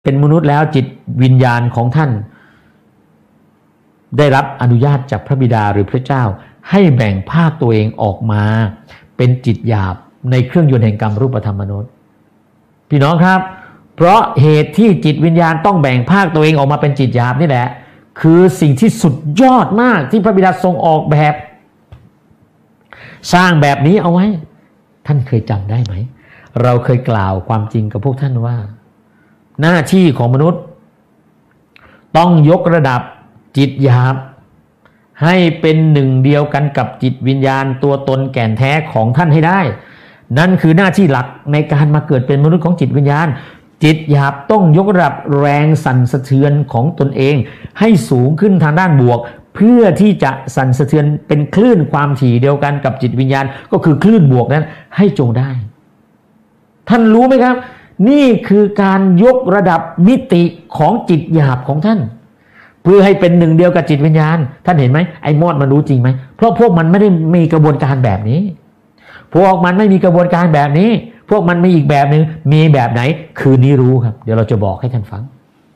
เป็นมนุษย์แล้วจิตวิญญาณของท่านได้รับอนุญาตจากพระบิดาหรือพระเจ้าให้แบ่งภาคตัวเองออกมาเป็นจิตหยาบในเครื่องยนต์แห่งกรรมรูปธรรมมนุษย์พี่น้องครับเพราะเหตุที่จิตวิญญาณต้องแบ่งภาคตัวเองออกมาเป็นจิตหยาบนี่แหละคือสิ่งที่สุดยอดมากที่พระบิดาทรงออกแบบสร้างแบบนี้เอาไว้ท่านเคยจำได้ไหมเราเคยกล่าวความจริงกับพวกท่านว่าหน้าที่ของมนุษย์ต้องยกระดับจิตหยาบให้เป็นหนึ่งเดียวกันกับจิตวิญญาณตัวตนแก่นแท้ของท่านให้ได้นั่นคือหน้าที่หลักในการมาเกิดเป็นมนุษย์ของจิตวิญญาณจิตหยาบต้องยกระดับแรงสั่นสะเทือนของตนเองให้สูงขึ้นทางด้านบวกเพื่อที่จะสั่นสะเทือนเป็นคลื่นความถี่เดียวกันกับจิตวิญญาณก็คือคลื่นบวกนั้นให้จงได้ท่านรู้ไหมครับนี่คือการยกระดับมิติของจิตหยาบของท่านเพื่อให้เป็นหนึ่งเดียวกับจิตวิญญาณท่านเห็นไหมไอ้มอดมันรู้จริงไหมเพราะพวกมันไม่ได้มีกระบวนการแบบนี้พวกมันไม่มีกระบวนการแบบนี้พวกมันมีอีกแบบหนึ่งมีแบบไหนคืนนี้รู้ครับเดี๋ยวเราจะบอกให้ท่านฟัง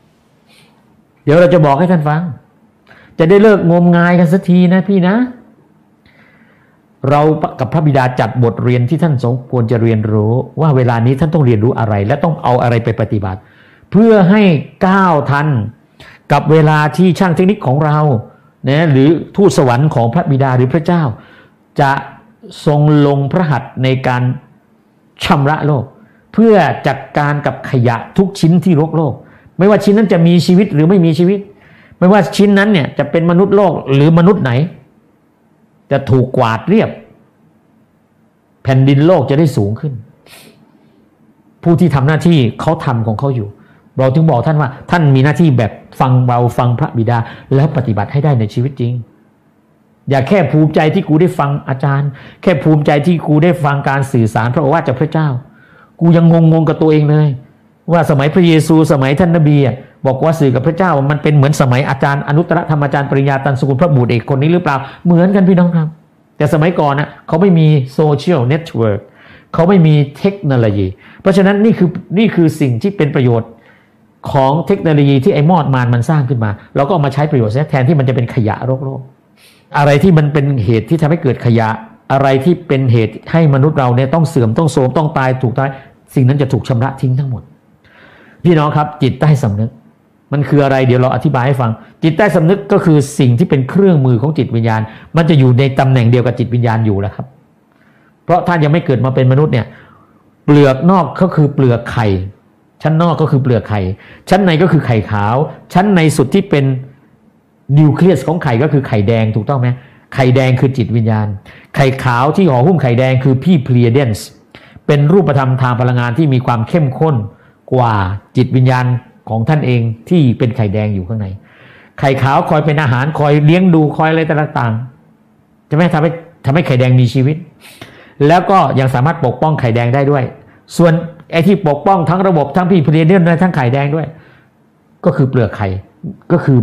จะได้เลิกงมงายกันสักทีนะพี่นะเรากับพระบิดาจัดบทเรียนที่ท่านสมควรจะเรียนรู้ว่าเวลานี้ท่านต้องเรียนรู้อะไรและต้องเอาอะไรไปปฏิบัติเพื่อให้ก้าวทันกับเวลาที่ช่างเทคนิคของเรานะหรือทูตสวรรค์ของพระบิดาหรือพระเจ้าจะทรงลงพระหัตถ์ในการชำระโลกเพื่อจัดการกับขยะทุกชิ้นที่รกโลกไม่ว่าชิ้นนั้นจะมีชีวิตหรือไม่มีชีวิตไม่ว่าชิ้นนั้นเนี่ยจะเป็นมนุษย์โลกหรือมนุษย์ไหนจะถูกกวาดเรียบแผ่นดินโลกจะได้สูงขึ้นผู้ที่ทำหน้าที่เขาทำของเขาอยู่เราถึงบอกท่านว่าท่านมีหน้าที่แบบฟังเราฟังพระบิดาแล้วปฏิบัติให้ได้ในชีวิตจริงอย่าแค่ภูมิใจที่กูได้ฟังอาจารย์แค่ภูมิใจที่กูได้ฟังการสื่อสารพระโอวาทจากพระเจ้ากูยังงงกับตัวเองเลยว่าสมัยพระเยซูสมัยท่านนบีบอกว่าสื่อกับพระเจ้ามันเป็นเหมือนสมัยอาจารย์อนุตตรธรรมอาจารย์ปริญญาตันสกุลพระบุตรเอกคนนี้หรือเปล่าเหมือนกันพี่น้องครับแต่สมัยก่อนนะเขาไม่มีโซเชียลเน็ตเวิร์กเขาไม่มีเทคโนโลยีเพราะฉะนั้นนี่คือสิ่งที่เป็นประโยชน์ของเทคโนโลยีที่ไอ้มอดมารมันสร้างขึ้นมาเราก็เอามาใช้ประโยชน์แทนที่มันจะเป็นขยะโลกอะไรที่มันเป็นเหตุที่ทำให้เกิดขยะอะไรที่เป็นเหตุให้มนุษย์เราเนี่ยต้องเสื่อมต้องโทรมต้องตายถูกตายสิ่งนั้นจะถูกชำระทิ้งทั้งหมดพี่น้องครับจิตใต้สำนึกมันคืออะไรเดี๋ยวเราอธิบายให้ฟังจิตใต้สำนึกก็คือสิ่งที่เป็นเครื่องมือของจิตวิญญาณมันจะอยู่ในตำแหน่งเดียวกับจิตวิญญาณอยู่แล้วครับเพราะท่านยังไม่เกิดมาเป็นมนุษย์เนี่ยเปลือกนอกก็คือเปลือกไข่ชั้นนอกก็คือเปลือกไข่ชั้นในก็คือไข่ขาวชั้นในสุดที่เป็นนิวเคลียสของไข่ก็คือไข่แดงถูกต้องไหมไข่แดงคือจิตวิญญาณไข่ขาวที่ห่อหุ้มไข่แดงคือพี่เพลียเดนส์เป็นรูปธรรมทางพลังงานที่มีความเข้มข้นกว่าจิตวิญญาณของท่านเองที่เป็นไข่แดงอยู่ข้างในไข่ขาวคอยเป็นอาหารคอยเลี้ยงดูคอยอะไรต่างๆจะไม่ทำให้ไข่แดงมีชีวิตแล้วก็ยังสามารถปกป้องไข่แดงได้ด้วยส่วนไอ้ที่ปกป้องทั้งระบบทั้งพี่เพลียเดนส์และทั้งไข่แดงด้วยก็คือเปลือกไข่ก็คือ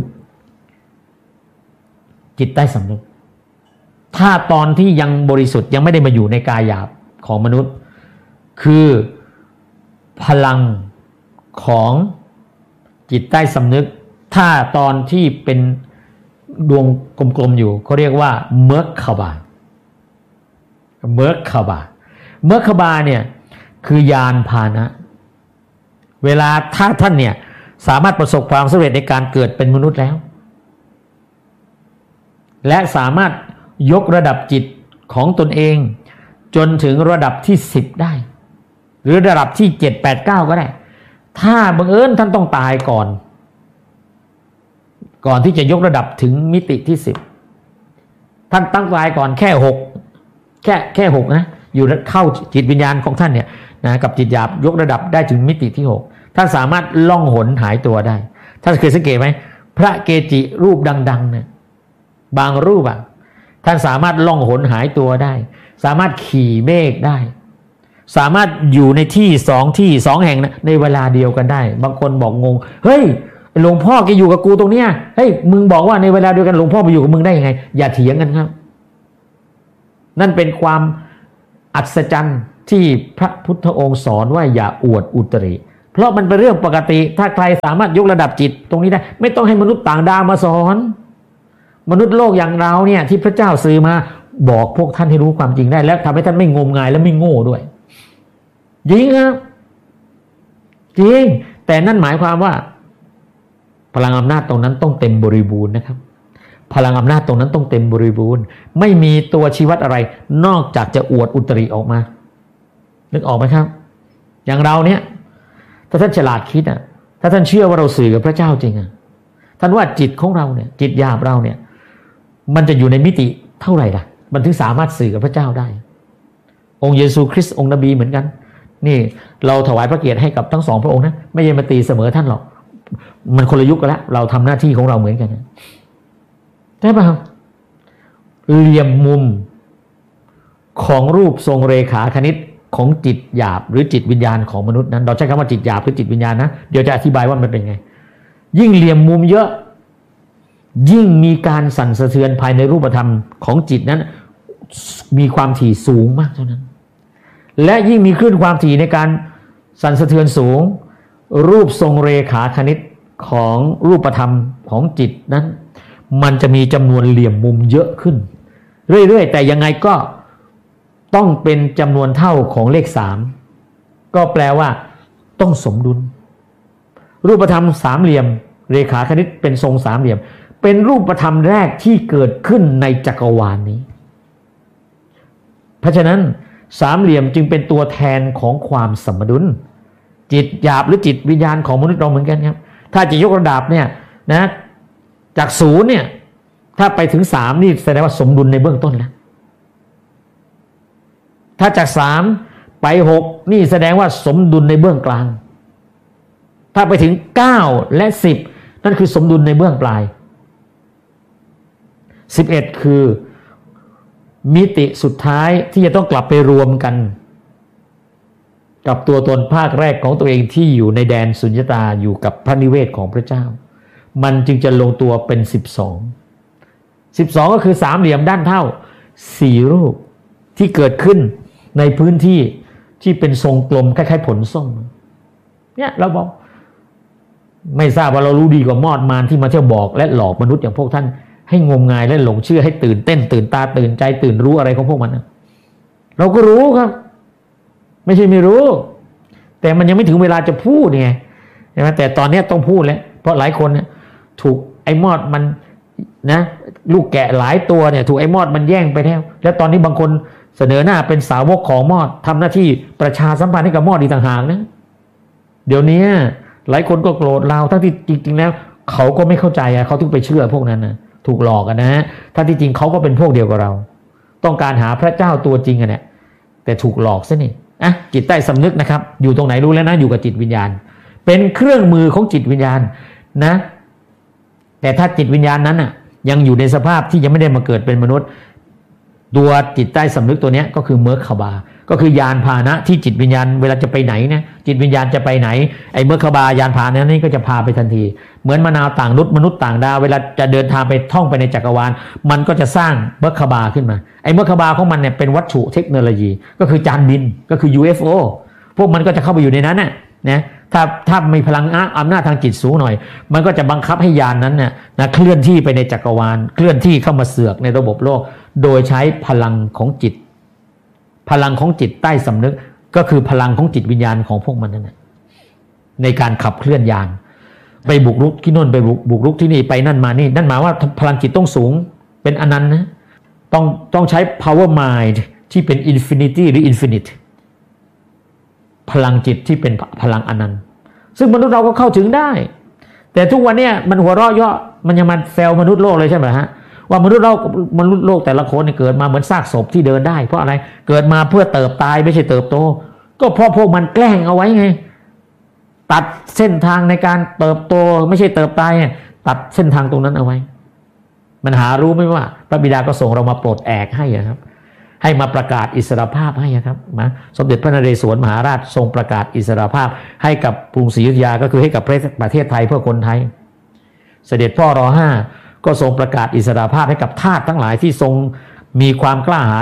จิตใต้สำนึกถ้าตอนที่ยังบริสุทธิ์ยังไม่ได้มาอยู่ในกายหยาบของมนุษย์คือพลังของจิตใต้สำนึกถ้าตอนที่เป็นดวงกลมๆอยู่เขาเรียกว่าเมิร์คคาบาเนี่ยคือยานพาหนะเวลาถ้าท่านเนี่ยสามารถประสบความสำเร็จในการเกิดเป็นมนุษย์แล้วและสามารถยกระดับจิตของตนเองจนถึงระดับที่10ได้หรือระดับที่7 8 9ก็ได้ถ้าบังเอิญท่านต้องตายก่อนที่จะยกระดับถึงมิติที่10ท่านตั้งตายก่อนแค่6แค่6นะอยู่เข้าจิตวิญญาณของท่านเนี่ยนะกับจิตหยาบยกระดับได้ถึงมิติที่6ท่านสามารถล่องหนหายตัวได้ท่านเคยสังเกตไหมพระเกจิรูปดังๆเนี่ยบางรูปท่านสามารถล่องหนหายตัวได้สามารถขี่เมฆได้สามารถอยู่ในที่2 แห่งนะในเวลาเดียวกันได้บางคนบอกงงเฮ้ยหลวงพ่อแกอยู่กับกูตรงเนี้ยเฮ้ยมึงบอกว่าในเวลาเดียวกันหลวงพ่อไปอยู่กับมึงได้ยังไงอย่าเถียงกันครับนั่นเป็นความอัศจรรย์ที่พระพุทธองค์สอนว่าอย่าอวดอุตริเพราะมันเป็นเรื่องปกติถ้าใครสามารถยกระดับจิตตรงนี้ได้ไม่ต้องให้มนุษย์ต่างดาวมาสอนมนุษย์โลกอย่างเราเนี่ยที่พระเจ้าสื่อมาบอกพวกท่านให้รู้ความจริงได้แล้วทำให้ท่านไม่งมงายและไม่โง่ด้วยจริงครับจริงแต่นั่นหมายความว่าพลังอำนาจตรงนั้นต้องเต็มบริบูรณ์นะครับพลังอำนาจตรงนั้นต้องเต็มบริบูรณ์ไม่มีตัวชี้วัดอะไรนอกจากจะอวดอุตริออกมานึกออกไหมครับอย่างเราเนี่ยถ้าท่านฉลาดคิดถ้าท่านเชื่อว่าเราสื่อกับพระเจ้าจริงท่านว่าจิตของเราเนี่ยจิตหยาบเราเนี่ยมันจะอยู่ในมิติเท่าไหร่ล่ะมันถึงสามารถสื่อกับพระเจ้าได้องค์เยซูคริสต์องค์นบีเหมือนกันนี่เราถวายพระเกียรติให้กับทั้งสองพระองค์นะไม่ใช่มาตีเสมอท่านหรอกมันคนละยุคกันแล้วเราทำหน้าที่ของเราเหมือนกันใช่ป่ะครับเหลี่ยมมุมของรูปทรงเรขาคณิตของจิตหยาบหรือจิตวิญญาณของมนุษย์นั้นเราใช้คำว่าจิตหยาบหรือจิตวิญญาณนะเดี๋ยวจะอธิบายว่ามันเป็นไงยิ่งเหลี่ยมมุมเยอะยิ่งมีการสั่นสะเทือนภายในรูปธรรมของจิตนั้นมีความถี่สูงมากเท่านั้นและยิ่งมีคลื่นความถี่ในการสั่นสะเทือนสูงรูปทรงเรขาคณิตของรูปธรรมของจิตนั้นมันจะมีจำนวนเหลี่ยมมุมเยอะขึ้นเรื่อยๆแต่ยังไงก็ต้องเป็นจำนวนเท่าของเลข3ก็แปลว่าต้องสมดุลรูปธรรมสามเหลี่ยมเรขาคณิตเป็นทรงสามเหลี่ยมเป็นรูปธรรมแรกที่เกิดขึ้นในจักรวาลนี้เพราะฉะนั้นสามเหลี่ยมจึงเป็นตัวแทนของความสมดุลจิตหยาบหรือจิตวิญญาณของมนุษย์เราเหมือนกันครับถ้าจะยกระดับเนี่ยนะจาก0เนี่ยถ้าไปถึง3นี่แสดงว่าสมดุลในเบื้องต้นแล้วถ้าจาก3ไป6นี่แสดงว่าสมดุลในเบื้องกลางถ้าไปถึง9และ10นั่นคือสมดุลในเบื้องปลาย11คือมิติสุดท้ายที่จะต้องกลับไปรวมกันกับตัวตนภาคแรกของตัวเองที่อยู่ในแดนสุญญตาอยู่กับพระนิเวศของพระเจ้ามันจึงจะลงตัวเป็น12ก็คือสามเหลี่ยมด้านเท่า4รูปที่เกิดขึ้นในพื้นที่ที่เป็นทรงกลมคล้ายๆผลส้มเนี่ยเราบอกไม่ทราบว่าเรารู้ดีกว่ามอดมารที่มาเที่ยวบอกและหลอกมนุษย์อย่างพวกท่านให้งมงายและหลงเชื่อให้ตื่นเต้นตื่นตาตื่นใจตื่นรู้อะไรของพวกมันนะเราก็รู้ครับไม่ใช่ไม่รู้แต่มันยังไม่ถึงเวลาจะพูดไงใช่ไหมแต่ตอนนี้ต้องพูดแล้วเพราะหลายคนเนี่ยถูกไอ้มอดมันนะลูกแกะหลายตัวเนี่ยถูกไอ้มอดมันแย่งไปแล้วตอนนี้บางคนเสนอหน้าเป็นสาวกของมอดทำหน้าที่ประชาสัมพันธ์ให้กับมอดอีกต่างหากนะเดี๋ยวนี้หลายคนก็โกรธเราทั้งที่จริงๆแล้วเขาก็ไม่เข้าใจเขาถึงไปเชื่อพวกนั้นนะถูกหลอกกันนะถ้าที่จริงเขาก็เป็นพวกเดียวกับเราต้องการหาพระเจ้าตัวจริงกันเนี่ยแต่ถูกหลอกซะนี่จิตใต้สำนึกนะครับอยู่ตรงไหนรู้แล้วนะอยู่กับจิตวิญญาณเป็นเครื่องมือของจิตวิญญาณนะแต่ถ้าจิตวิญญาณนั้นยังอยู่ในสภาพที่ยังไม่ได้มาเกิดเป็นมนุษย์ตัวจิตใต้สำนึกตัวนี้ก็คือเมอร์คาบาก็คือยานพาหนะที่จิตวิญญาณเวลาจะไปไหนนะจิตวิญญาณจะไปไหนไอ้เมอร์คาบายานพาหนะนี่ก็จะพาไปทันทีเหมือนมะนาวต่างมนุษย์ต่างดาวเวลาจะเดินทางไปท่องไปในจักรวาลมันก็จะสร้างเมอร์คาบาขึ้นมาไอ้เมอร์คาบาของมันเนี่ยเป็นวัตถุเทคโนโลยีก็คือจานบินก็คือ UFO พวกมันก็จะเข้าไปอยู่ในนั้นนะถ้ามีพลังอำนาจทางจิตสูงหน่อยมันก็จะบังคับให้ยานนั้นนะเคลื่อนที่ไปในจักรวาลเคลื่อนที่เข้ามาเสือกในระบบโลกโดยใช้พลังของจิตพลังของจิตใต้สำนึกก็คือพลังของจิตวิญญาณของพวกมันนั่นแหละในการขับเคลื่อนยานไปบุกรุกที่โน่นไปบุกรุกที่นี่ไปนั่นมานี่นั่นหมายว่าพลังจิตต้องสูงเป็นอนันต์นะต้องใช้ power mind ที่เป็น infinity หรือ infinite พลังจิตที่เป็นพลังอนันต์ซึ่งมนุษย์เราก็เข้าถึงได้แต่ทุกวันนี้มันหัวเราะเยาะมันยังมาแซวมนุษย์โลกเลยใช่ไหมฮะว่ามนุษย์โลกแต่ละคนเกิดมาเหมือนซากศพที่เดินได้เพราะอะไรเกิดมาเพื่อเติบตายไม่ใช่เติบโตก็เพราะพวกมันแกล้งเอาไว้ไงตัดเส้นทางในการเติบโตไม่ใช่เติบตายตัดเส้นทางตรงนั้นเอาไว้มันหารู้ไหมว่าพระบิดาก็ส่งเรามาปลดแอกให้ครับให้มาประกาศอิสรภาพให้ครับนะสมเด็จพระนเรศวรมหาราชทรงประกาศอิสรภาพให้กับกรุงศรีอยุธยาก็คือให้กับประเทศไทยเพื่อคนไทยเสด็จพ่อร.5ก็ทรงประกาศอิสรภาพให้กับทาสทั้งหลายที่ทรงมีความกล้าหาญ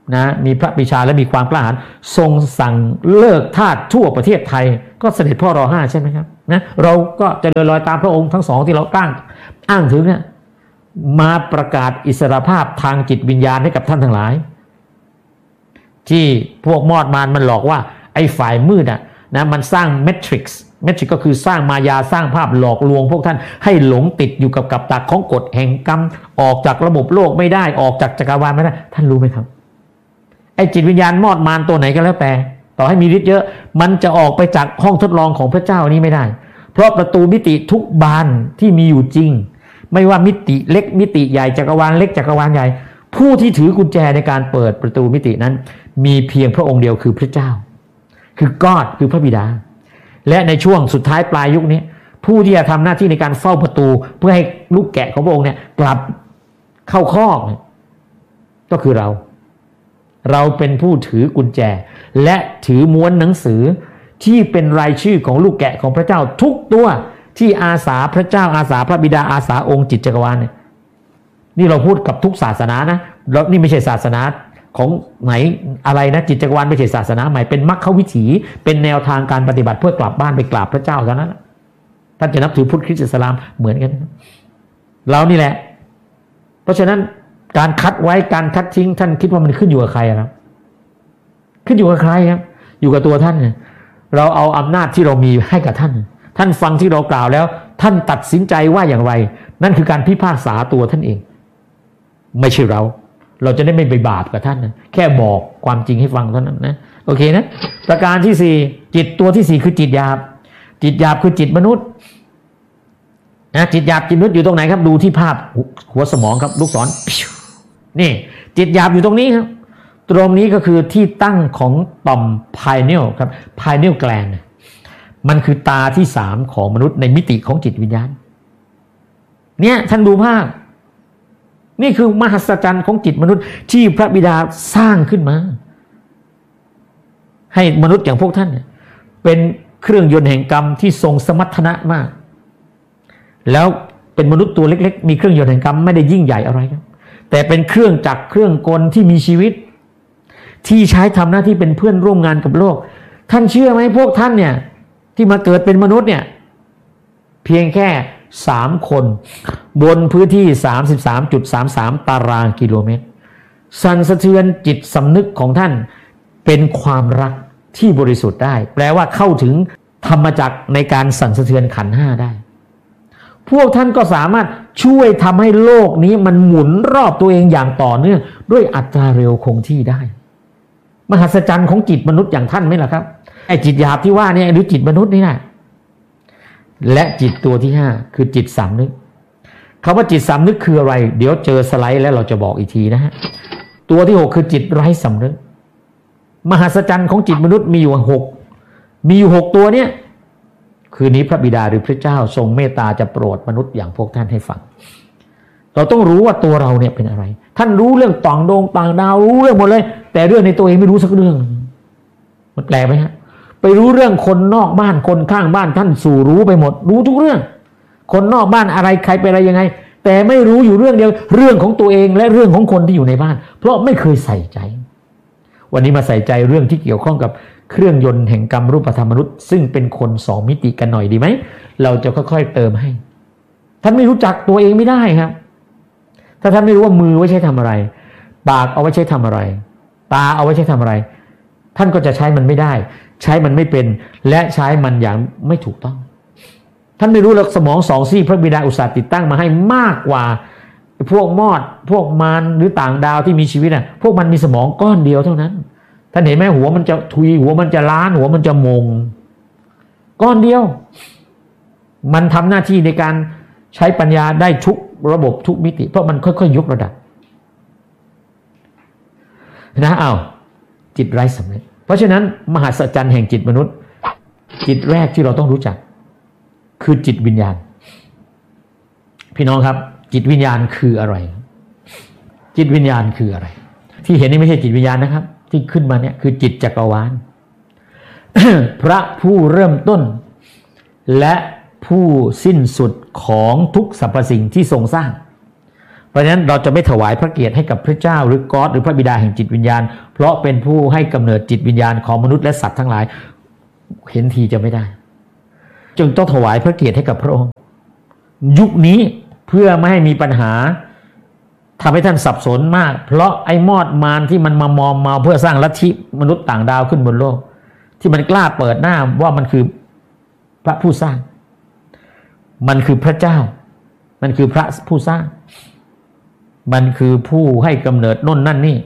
นะมีพระปรีชาและมีความกล้าหาญทรงสั่งเลิกทาสทั่วประเทศไทยก็เสด็จพ่อร.5ใช่ไหมครับนะเราก็จะเดินรอยตามพระองค์ทั้งสองที่เราอ้างถึงเนี่ยมาประกาศอิสรภาพทางจิตวิญญาณให้กับท่านทั้งหลายที่พวกมอดมารมันหลอกว่าไอ้ฝ่ายมืดนะมันสร้างเมทริกซ์ก็คือสร้างมายาสร้างภาพหลอกลวงพวกท่านให้หลงติดอยู่กับดักของกฎแห่งกรรมออกจากระบบโลกไม่ได้ออกจากจักรวาลไม่ได้ท่านรู้ไหมครับไอ้จิตวิญญาณมอดมารตัวไหนก็แล้วแต่ต่อให้มีฤทธิ์เยอะมันจะออกไปจากห้องทดลองของพระเจ้านี้ไม่ได้เพราะประตูมิติทุกบานที่มีอยู่จริงไม่ว่ามิติเล็กมิติใหญ่จักรวาลเล็กจักรวาลใหญ่ผู้ที่ถือกุญแจในการเปิดประตูมิตินั้นมีเพียงพระองค์เดียวคือพระเจ้าคือ God คือพระบิดาและในช่วงสุดท้ายปลายยุคนี้ผู้ที่จะทำหน้าที่ในการเฝ้าประตูเพื่อให้ลูกแกะของพระองค์เนี่ยกลับเข้าคอกก็คือเราเป็นผู้ถือกุญแจและถือม้วนหนังสือที่เป็นรายชื่อของลูกแกะของพระเจ้าทุกตัวที่อาสาพระเจ้าอาสาพระบิดาอาสาองค์จิตจักรวาลเนี่ยนี่เราพูดกับทุกศาสนานะแล้วนี่ไม่ใช่ศาสนาของไหนอะไรนะจิตจักรวาลไม่ใช่ศาสนาใหม่เป็นมรรควิถีเป็นแนวทางการปฏิบัติเพื่อกลับบ้านไปกราบพระเจ้าเท่านั้นท่านจะนับถือพุทธคริสต์อิสลามเหมือนกันเรานี่แหละเพราะฉะนั้นการคัดไว้การคัดทิ้งท่านคิดว่ามันขึ้นอยู่กับใครครับขึ้นอยู่กับใครครับอยู่กับตัวท่านเราเอาอำนาจที่เรามีให้กับท่านฟังที่เรากล่าวแล้วท่านตัดสินใจว่าอย่างไรนั่นคือการพิพากษาตัวท่านเองไม่ใช่เราจะได้ไม่ไปบาปกับท่านนะแค่บอกความจริงให้ฟังเท่านั้นนะโอเคนะประการที่สี่จิตตัวที่สี่คือจิตหยาบคือจิตมนุษย์นะจิตหยาบจิตมนุษย์อยู่ตรงไหนครับดูที่ภาพหัวสมองครับลูกศรนี่จิตหยาบอยู่ตรงนี้ครับตรงนี้ก็คือที่ตั้งของต่อม pineal ครับ pineal gland มันคือตาที่สามของมนุษย์ในมิติของจิตวิญญาณเนี่ยท่านดูภาพนี่คือมหัศจรรย์ของจิตมนุษย์ที่พระบิดาสร้างขึ้นมาให้มนุษย์อย่างพวกท่านเป็นเครื่องยนต์แห่งกรรมที่ทรงสมรรถนะมากแล้วเป็นมนุษย์ตัวเล็กๆมีเครื่องยนต์แห่งกรรมไม่ได้ยิ่งใหญ่อะไรครับแต่เป็นเครื่องจักรเครื่องกลที่มีชีวิตที่ใช้ทำหน้าที่เป็นเพื่อนร่วมงานกับโลกท่านเชื่อไหมพวกท่านเนี่ยที่มาเกิดเป็นมนุษย์เนี่ยเพียงแค่3คนบนพื้นที่ 33.33 ตารางกิโลเมตรสั่นสะเทือนจิตสำนึกของท่านเป็นความรักที่บริสุทธิ์ได้แปลว่าเข้าถึงธรรมจักรในการสั่นสะเทือนขันธ์5ได้พวกท่านก็สามารถช่วยทำให้โลกนี้มันหมุนรอบตัวเองอย่างต่อเนื่องด้วยอัตราเร็วคงที่ได้มหัศจรรย์ของจิตมนุษย์อย่างท่านไหมล่ะครับไอ้จิตหยาบที่ว่าเนี่ยหรือจิตมนุษย์นี่นะและจิตตัวที่5คือจิตสำนึกคำว่าจิตสำนึกคืออะไรเดี๋ยวเจอสไลด์แล้วเราจะบอกอีกทีนะฮะตัวที่6คือจิตไร้สำนึกมหัศจรรย์ของจิตมนุษย์มีอยู่6ตัวเนี่ยคืนนี้พระบิดาหรือพระเจ้าทรงเมตตาจะโปรดมนุษย์อย่างพวกท่านให้ฟังเราต้องรู้ว่าตัวเราเนี่ยเป็นอะไรท่านรู้เรื่องต่างดาวรู้เรื่องหมดเลยแต่เรื่องในตัวเองไม่รู้สักเรื่องมันแปลกไหมฮะไปรู้เรื่องคนนอกบ้านคนข้างบ้านท่านสู่รู้ไปหมดรู้ทุกเรื่องคนนอกบ้านอะไรใครเป็นอะไรยังไงแต่ไม่รู้อยู่เรื่องเดียวเรื่องของตัวเองและเรื่องของคนที่อยู่ในบ้านเพราะไม่เคยใส่ใจวันนี้มาใส่ใจเรื่องที่เกี่ยวข้องกับเครื่องยนต์แห่งกรรมรูปธรรมมนุษย์ซึ่งเป็นคน2มิติกันหน่อยดีไหมเราจะค่อยๆเติมให้ท่านไม่รู้จักตัวเองไม่ได้ครับถ้าท่านไม่รู้ว่ามือไว้ใช้ทำอะไรปากเอาไว้ใช้ทำอะไรตาเอาไว้ใช้ทำอะไรท่านก็จะใช้มันไม่ได้ใช้มันไม่เป็นและใช้มันอย่างไม่ถูกต้องท่านไม่รู้หรอกสมอง2ซี่พระบิดาอุตส่าห์ติดตั้งมาให้มากกว่าพวกมอดพวกมารหรือต่างดาวที่มีชีวิตพวกมันมีสมองก้อนเดียวเท่านั้นท่านเห็นไหมหัวมันจะทุยหัวมันจะล้านหัวมันจะมงก้อนเดียวมันทำหน้าที่ในการใช้ปัญญาได้ทุกระบบทุกมิติเพราะมันค่อยๆยกระดับนะจิตไร้สำนึกเพราะฉะนั้นมหัศจรรย์แห่งจิตมนุษย์จิตแรกที่เราต้องรู้จักคือจิตวิญญาณพี่น้องครับจิตวิญญาณคืออะไรจิตวิญญาณคืออะไรที่เห็นนี่ไม่ใช่จิตวิญญาณนะครับที่ขึ้นมาเนี่ยคือจิตจักรวาล พระผู้เริ่มต้นและผู้สิ้นสุดของทุกสรรพสิ่งที่ทรงสร้างเพราะฉะนั้นเราจะไม่ถวายพระเกียรติให้กับพระเจ้าหรือก๊อดหรือพระบิดาแห่งจิตวิญญาณเพราะเป็นผู้ให้กำเนิดจิตวิญญาณของมนุษย์และสัตว์ทั้งหลายเห็นทีจะไม่ได้จึงต้องถวายพระเกียรติให้กับพระองค์ยุคนี้เพื่อไม่ให้มีปัญหาทำให้ท่านสับสนมากเพราะไอ้มอดมารที่มันมามอมเมาเพื่อสร้างลัทธิมนุษย์ต่างดาวขึ้นบนโลกที่มันกล้าเปิดหน้าว่ามันคือพระผู้สร้างมันคือพระเจ้ามันคือพระผู้สร้างมันคือผู้ให้กำเนิดน่นนั่นนี่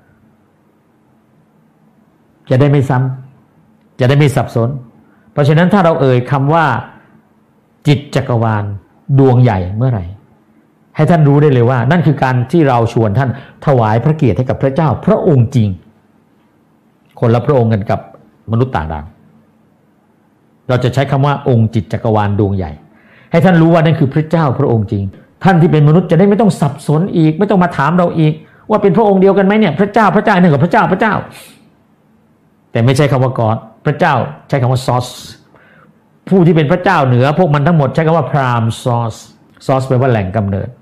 จะได้ไม่ซ้ำจะได้ไม่สับสนเพราะฉะนั้นถ้าเราเอ่ยคำว่าจิตจักรวาลดวงใหญ่เมื่อไหร่ให้ท่านรู้ได้เลยว่านั่นคือการที่เราชวนท่านถวายพระเกียรติให้กับพระเจ้าพระองค์จริงคนละพระองค์กันกับมนุษย์ต่างดาวเราจะใช้คำว่าองค์จิตจักรวาลดวงใหญ่ให้ท่านรู้ว่านั่นคือพระเจ้าพระองค์จริงท่านที่เป็นมนุษย์จะได้ไม่ต้องสับสนอีกไม่ต้องมาถามเราอีกว่าเป็นพระองค์เดียวกันไหมเนี่ยพระเจ้าหนึ่งกับพระเจ้าแต่ไม่ใช่คำว่ากอดพระเจ้าใช้คำว่าซอสผู้ที่เป็นพระเจ้าเหนือพวกมันทั้งหมดใช้คำว่าพรามซอสแปลว่าแหล่งกำเนิด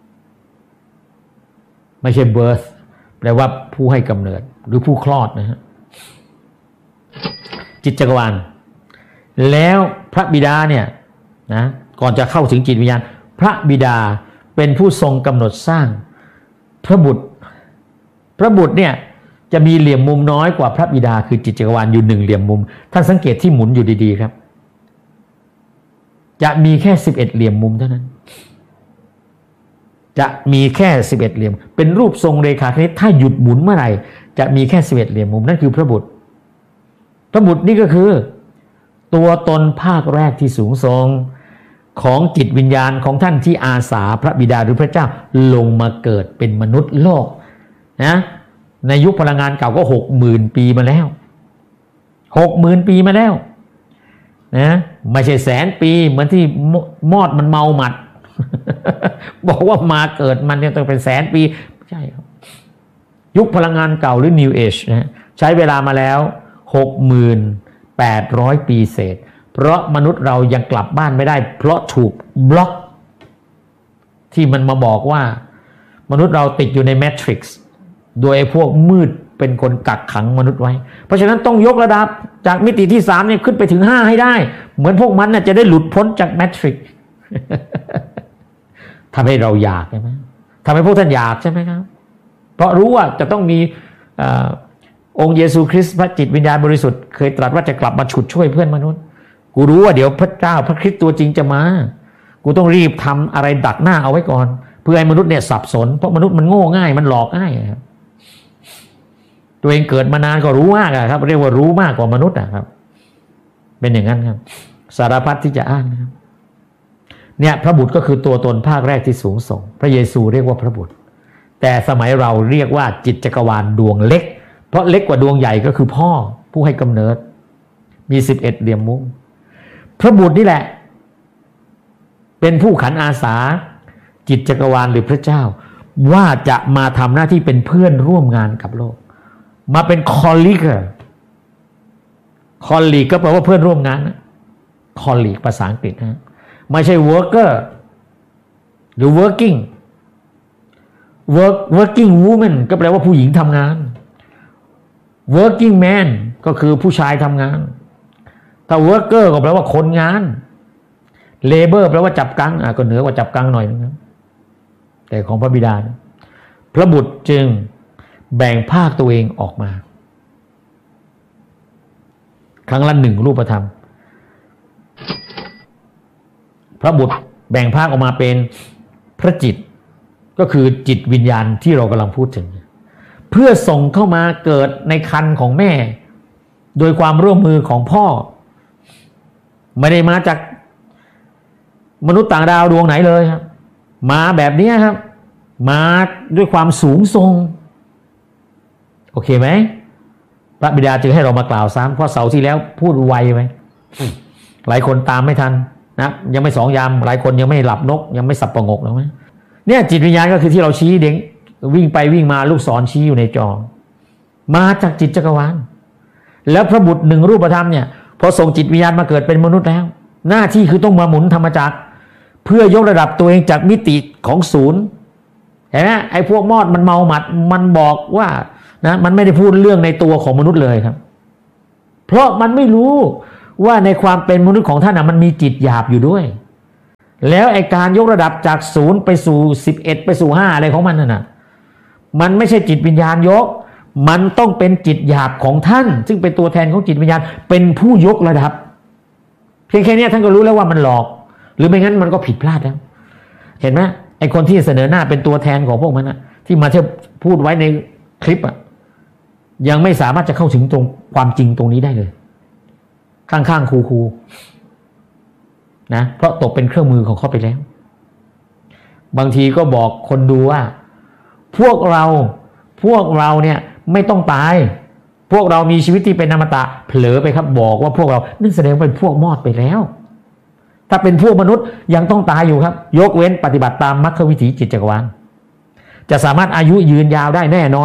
ไม่ใช่ birth แปลว่าผู้ให้กำเนิดหรือผู้คลอดนะฮะจิตจักรวาลแล้วพระบิดาเนี่ยนะก่อนจะเข้าถึงจิตวิญญาณพระบิดาเป็นผู้ทรงกำหนดสร้างพระบุตรเนี่ยจะมีเหลี่ยมมุมน้อยกว่าพระบิดาคือจิตจักรวาลอยู่1เหลี่ยมมุมท่านสังเกตที่หมุนอยู่ดีๆครับจะมีแค่11เหลี่ยมมุมเท่านั้นจะมีแค่11เหลี่ยมเป็นรูปทรงเรขาคณิตถ้าหยุดหมุนเมื่อไหร่จะมีแค่11เหลี่ยมมุมนั่นคือพระบุตรนี่ก็คือตัวตนภาคแรกที่สูงส่งของจิตวิญญาณของท่านที่อาสาพระบิดาหรือพระเจ้าลงมาเกิดเป็นมนุษย์โลกนะในยุคพลังงานเก่าก็ 60,000 ปีมาแล้ว 60,000 ปีมาแล้วนะไม่ใช่แสนปีเหมือนที่มอดมันเมาหมัด บอกว่ามาเกิดมันยังต้องเป็นแสนปีไม่ใช่ครับยุคพลังงานเก่าหรือ New Age นะใช้เวลามาแล้ว 6,800 ปีเศษเพราะมนุษย์เรายังกลับบ้านไม่ได้เพราะถูกบล็อกที่มันมาบอกว่ามนุษย์เราติดอยู่ในแมทริกซ์โดยไอ้พวกมืดเป็นคนกักขังมนุษย์ไว้เพราะฉะนั้นต้องยกระดับจากมิติที่3เนี่ยขึ้นไปถึง5ให้ได้เหมือนพวกมันน่ะจะได้หลุดพ้นจากแมทริกซ์ ทำให้เราอยากใช่ไหมทำให้พวกท่านอยากใช่ไหมครับเพราะรู้ว่าจะต้องมีองค์เยซูคริสต์พระจิตวิญญาณบริสุทธิ์เคยตรัสว่าจะกลับมาฉุดช่วยเพื่อนมนุษย์กูรู้ว่าเดี๋ยวพระเจ้าพระคริสต์ตัวจริงจะมากูต้องรีบทำอะไรดักหน้าเอาไว้ก่อนเพื่อให้มนุษย์เนี่ยสับสนเพราะมนุษย์มันโง่ง่ายมันหลอกง่ายครับตัวเองเกิดมานานก็รู้มากครับเรียกว่ารู้มากกว่ามนุษย์ครับเป็นอย่างนั้นครับสารพัดที่จะอ้างนะครับเนี่ยพระบุตรก็คือตัวตนภาคแรกที่สูงส่งพระเยซูเรียกว่าพระบุตรแต่สมัยเราเรียกว่าจิตจักรวาลดวงเล็กเพราะเล็กกว่าดวงใหญ่ก็คือพ่อผู้ให้กำเนิดมี11เหลี่ยมมุมพระบุตรนี่แหละเป็นผู้ขันอาสาจิตจักรวาลหรือพระเจ้าว่าจะมาทำหน้าที่เป็นเพื่อนร่วมงานกับโลกมาเป็นคอลลีกก็แปลว่าเพื่อนร่วมงานนะคอลลีกภาษาอังกฤษนะไม่ใช่ worker หรือ working woman ก็แปลว่าผู้หญิงทำงาน working man ก็คือผู้ชายทำงานถ้า worker ก็แปลว่าคนงาน labor แปลว่าจับกังก็เหนือกว่าจับกังหน่อยนึงนะแต่ของพระบิดาพระบุตรจึงแบ่งภาคตัวเองออกมาครั้งละ1รูปธรรมพระบุตรแบ่งภาคออกมาเป็นพระจิตก็คือจิตวิญญาณที่เรากำลังพูดถึงเพื่อส่งเข้ามาเกิดในครรภ์ของแม่โดยความร่วมมือของพ่อไม่ได้มาจากมนุษย์ต่างดาวดวงไหนเลยครับมาแบบนี้ครับมาด้วยความสูงทรงโอเคไหมพระบิดาจึงให้เรามากล่าวซ้ำเพราะเสาร์ที่แล้วพูดไวไปหลายคนตามไม่ทันนะยังไม่2 ยามหลายคนยังไม่หลับนกยังไม่สับประงกหรอกไหมเนี่ยจิตวิญญาณก็คือที่เราชี้เด็กวิ่งไปวิ่งมาลูกศรชี้อยู่ในจอมาจากจิตจักรวาลแล้วพระบุตร1รูปธรรมเนี่ยพอส่งจิตวิญญาณมาเกิดเป็นมนุษย์แล้วหน้าที่คือต้องมาหมุนธรรมจักรเพื่อยกระดับตัวเองจากมิติของ0 เห็นไหมไอ้พวกมอดมันเมาหมัดมันบอกว่านะมันไม่ได้พูดเรื่องในตัวของมนุษย์เลยครับเพราะมันไม่รู้ว่าในความเป็นมนุษย์ของท่านมันมีจิตหยาบอยู่ด้วยแล้วไอ้การยกระดับจาก0ไปสู่11ไปสู่5อะไรของมันน่ะมันไม่ใช่จิตวิญญาณยกมันต้องเป็นจิตหยาบของท่านซึ่งเป็นตัวแทนของจิตวิญญาณเป็นผู้ยกระดับเพียงแค่นี้ท่านก็รู้แล้วว่ามันหลอกหรือไม่งั้นมันก็ผิดพลาดแล้วเห็นไหมไอ้คนที่เสนอหน้าเป็นตัวแทนของพวกมันนะที่มาเที่ยวพูดไว้ในคลิปยังไม่สามารถจะเข้าถึงตรงความจริงตรงนี้ได้เลยข้างๆคูนะเพราะตกเป็นเครื่องมือของเขาไปแล้วบางทีก็บอกคนดูว่าพวกเราเนี่ยไม่ต้องตายพวกเรามีชีวิตที่เป็นอมตะเผลอไปครับบอกว่าพวกเรานั่นแสดงเป็นพวกมอดไปแล้วถ้าเป็นพวกมนุษย์ยังต้องตายอยู่ครับยกเว้นปฏิบัติตามมรรควิถีจิตจักรวาลจะสามารถอายุยืนยาวได้แน่นอน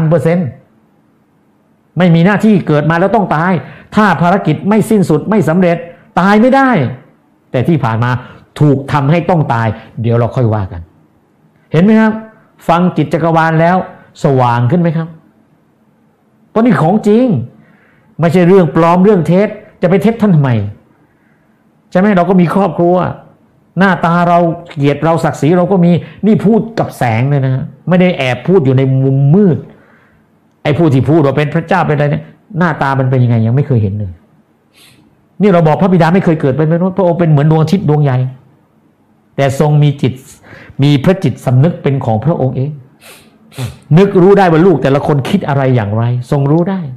1,000%ไม่มีหน้าที่เกิดมาแล้วต้องตายถ้าภารกิจไม่สิ้นสุดไม่สำเร็จตายไม่ได้แต่ที่ผ่านมาถูกทำให้ต้องตายเดี๋ยวเราค่อยว่ากันเห็นไหมครับฟังจิตจักรวาลแล้วสว่างขึ้นไหมครับเพราะนี่ของจริงไม่ใช่เรื่องปลอมเรื่องเท็จจะไปเท็จท่านทำไมใช่ไหมเราก็มีครอบครัวหน้าตาเราเกียรติเราศักดิ์ศรีเราก็มีนี่พูดกับแสงเลยนะไม่ได้แอบพูดอยู่ในมุมมืดไอ้ผู้ที่พูดว่าเป็นพระเจ้าเป็นอะไรเนี่ยหน้าตามันเป็นยังไงยังไม่เคยเห็นเลยนี่เราบอกพระบิดาไม่เคยเกิดเป็นมนุษย์พระองค์เป็นเหมือนดวงอาทิตย์ดวงใหญ่แต่ทรงมีจิตมีพระจิตสำนึกเป็นของพระองค์เองนึกรู้ได้ว่าลูกแต่ละคนคิดอะไรอย่างไรทรงรู้ได้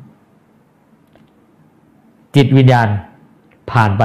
จิตวิญญาณผ่านไป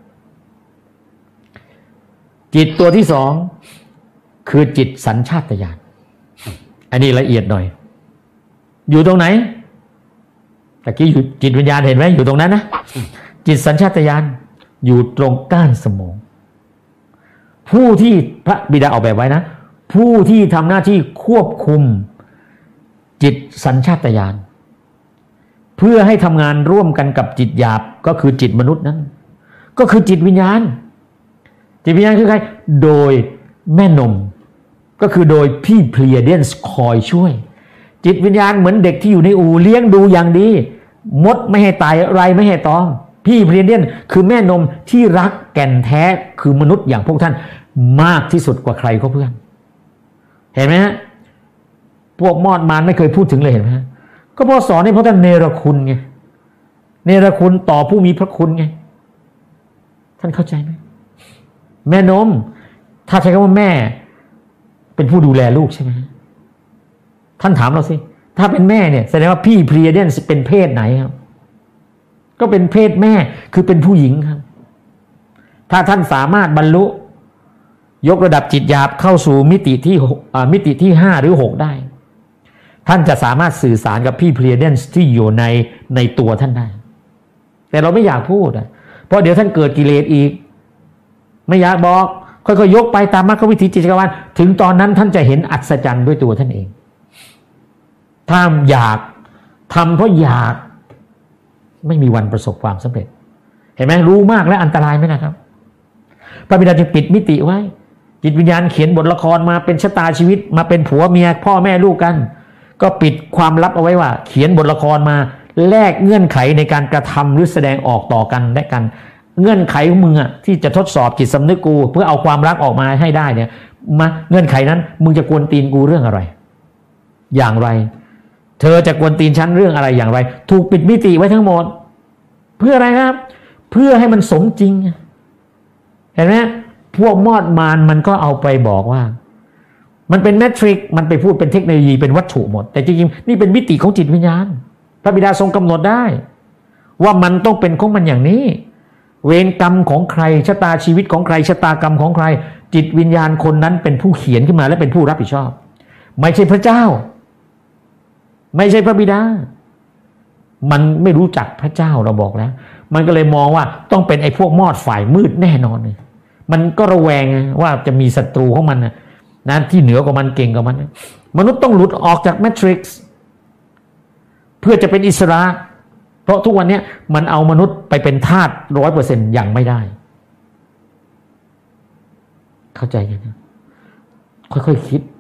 จิตตัวที่สองคือจิตสัญชาตญาณอันนี้ละเอียดหน่อยอยู่ตรงไหนตะกี้อยู่จิตวิญญาณเห็นไหมอยู่ตรงนั้นนะจิตสัญชาตญาณอยู่ตรงก้านสมองผู้ที่พระบิดาออกแบบไว้นะผู้ที่ทำหน้าที่ควบคุมจิตสัญชาตญาณเพื่อให้ทำงานร่วมกันกับจิตหยาบก็คือจิตมนุษย์นั้นก็คือจิตวิญญาณจิตวิญญาณคือใครโดยแม่นมก็คือโดยพี่เพลียเดียนส์คอยช่วยจิตวิญญาณเหมือนเด็กที่อยู่ในอู่เลี้ยงดูอย่างดีมดไม่ให้ตายไรไม่ให้ตอมพี่เพลียเดียนคือแม่นมที่รักแก่นแท้คือมนุษย์อย่างพวกท่านมากที่สุดกว่าใครก็เพื่อนเห็นไหมฮะพวกมอดมารไม่เคยพูดถึงเลยเห็นไหมฮะก็เพราะสอนให้พวกท่านเนรคุณไงเนรคุณต่อผู้มีพระคุณไงท่านเข้าใจไหมแม่นมถ้าใช้คำว่าแม่เป็นผู้ดูแลลูกใช่ไหมท่านถามเราสิถ้าเป็นแม่เนี่ยแสดงว่าพี่เพลียเดียนเป็นเพศไหนครับก็เป็นเพศแม่คือเป็นผู้หญิงครับถ้าท่านสามารถบรรลุยกระดับจิตหยาบเข้าสู่มิติที่5หรือ6ได้ท่านจะสามารถสื่อสารกับพี่เพลียเดียนที่อยู่ในตัวท่านได้แต่เราไม่อยากพูดเพราะเดี๋ยวท่านเกิดกิเลสอีกไม่อยากบอกค่อยๆยกไปตามมรรควิถีจิตจักรวาลถึงตอนนั้นท่านจะเห็นอัศจรรย์ด้วยตัวท่านเองถ้าอยากทำเพราะอยากไม่มีวันประสบความสำเร็จเห็นไหมรู้มากและอันตรายไหมนะครับพระบิดาจึงปิดมิติไว้จิตวิญญาณเขียนบทละครมาเป็นชะตาชีวิตมาเป็นผัวเมียพ่อแม่ลูกกันก็ปิดความลับเอาไว้ว่าเขียนบทละครมาแลกเงื่อนไขในการกระทำหรือแสดงออกต่อกันและกันเงื่อนไขของมึงที่จะทดสอบจิตสำนึกกูเพื่อเอาความรักออกมาให้ได้เนี่ยมาเงื่อนไขนั้นมึงจะกวนตีนกูเรื่องอะไรอย่างไรเธอจะกวนตีนฉันเรื่องอะไรอย่างไรถูกปิดมิติไว้ทั้งหมดเพื่ออะไรครับเพื่อให้มันสมจริงเห็นไหมพวกมอดมารมันก็เอาไปบอกว่ามันเป็นแมทริกมันไปพูดเป็นเทคโนโลยีเป็นวัตถุหมดแต่จริงๆนี่เป็นมิติของจิตวิญญาณพระบิดาทรงกำหนดได้ว่ามันต้องเป็นของมันอย่างนี้เวรกรรมของใครชะตาชีวิตของใครชะตากรรมของใครจิตวิญญาณคนนั้นเป็นผู้เขียนขึ้นมาและเป็นผู้รับผิดชอบไม่ใช่พระเจ้าไม่ใช่พระบิดามันไม่รู้จักพระเจ้าเราบอกแล้วมันก็เลยมองว่าต้องเป็นไอ้พวกมอดฝ่ายมืดแน่นอนเลยมันก็ระแวงว่าจะมีศัตรูของมันนะที่เหนือกว่ามันเก่งกว่ามันมนุษย์ต้องหลุดออกจากแมทริกซ์เพื่อจะเป็นอิสระเพราะทุกวันนี้มันเอามนุษย์ไปเป็นทาส 100% อย่างไม่ได้เข้าใจกันนะค่อยๆคิด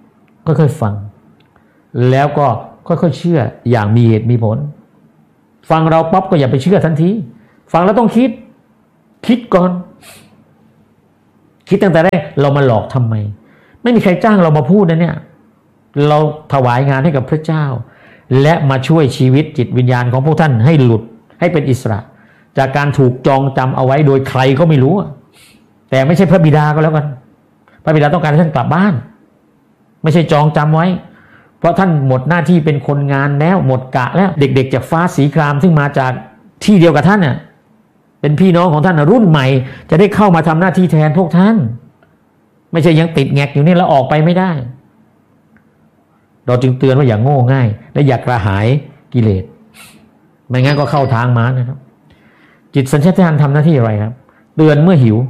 ค่อยๆฟังแล้วก็ค่อยๆเชื่ออย่างมีเหตุมีผลฟังเราปั๊บก็อย่าไปเชื่อทันทีฟังแล้วต้องคิดก่อนคิดตั้งแต่แรกเรามาหลอกทำไมไม่มีใครจ้างเรามาพูดนะเนี่ยเราถวายงานให้กับพระเจ้าและมาช่วยชีวิตจิตวิญญาณของพวกท่านให้หลุดให้เป็นอิสระจากการถูกจองจำเอาไว้โดยใครก็ไม่รู้แต่ไม่ใช่พระบิดาก็แล้วกันพระบิดาต้องการให้ท่านกลับบ้านไม่ใช่จองจำไว้เพราะท่านหมดหน้าที่เป็นคนงานแล้วหมดกะแล้วเด็กๆจากฟ้าสีครามซึ่งมาจากที่เดียวกับท่านน่ะเป็นพี่น้องของท่านรุ่นใหม่จะได้เข้ามาทำหน้าที่แทนพวกท่านไม่ใช่ยังติดแงกอยู่นี่แล้วออกไปไม่ได้เราจึงเตือนว่าอย่างโง่ง่ายและอย่ากระหายกิเลสไม่งั้นก็เข้าทางม้านะครับจิตสัญชาตญาณทำหน้าที่อะไรครับเตือนเมื่อหิว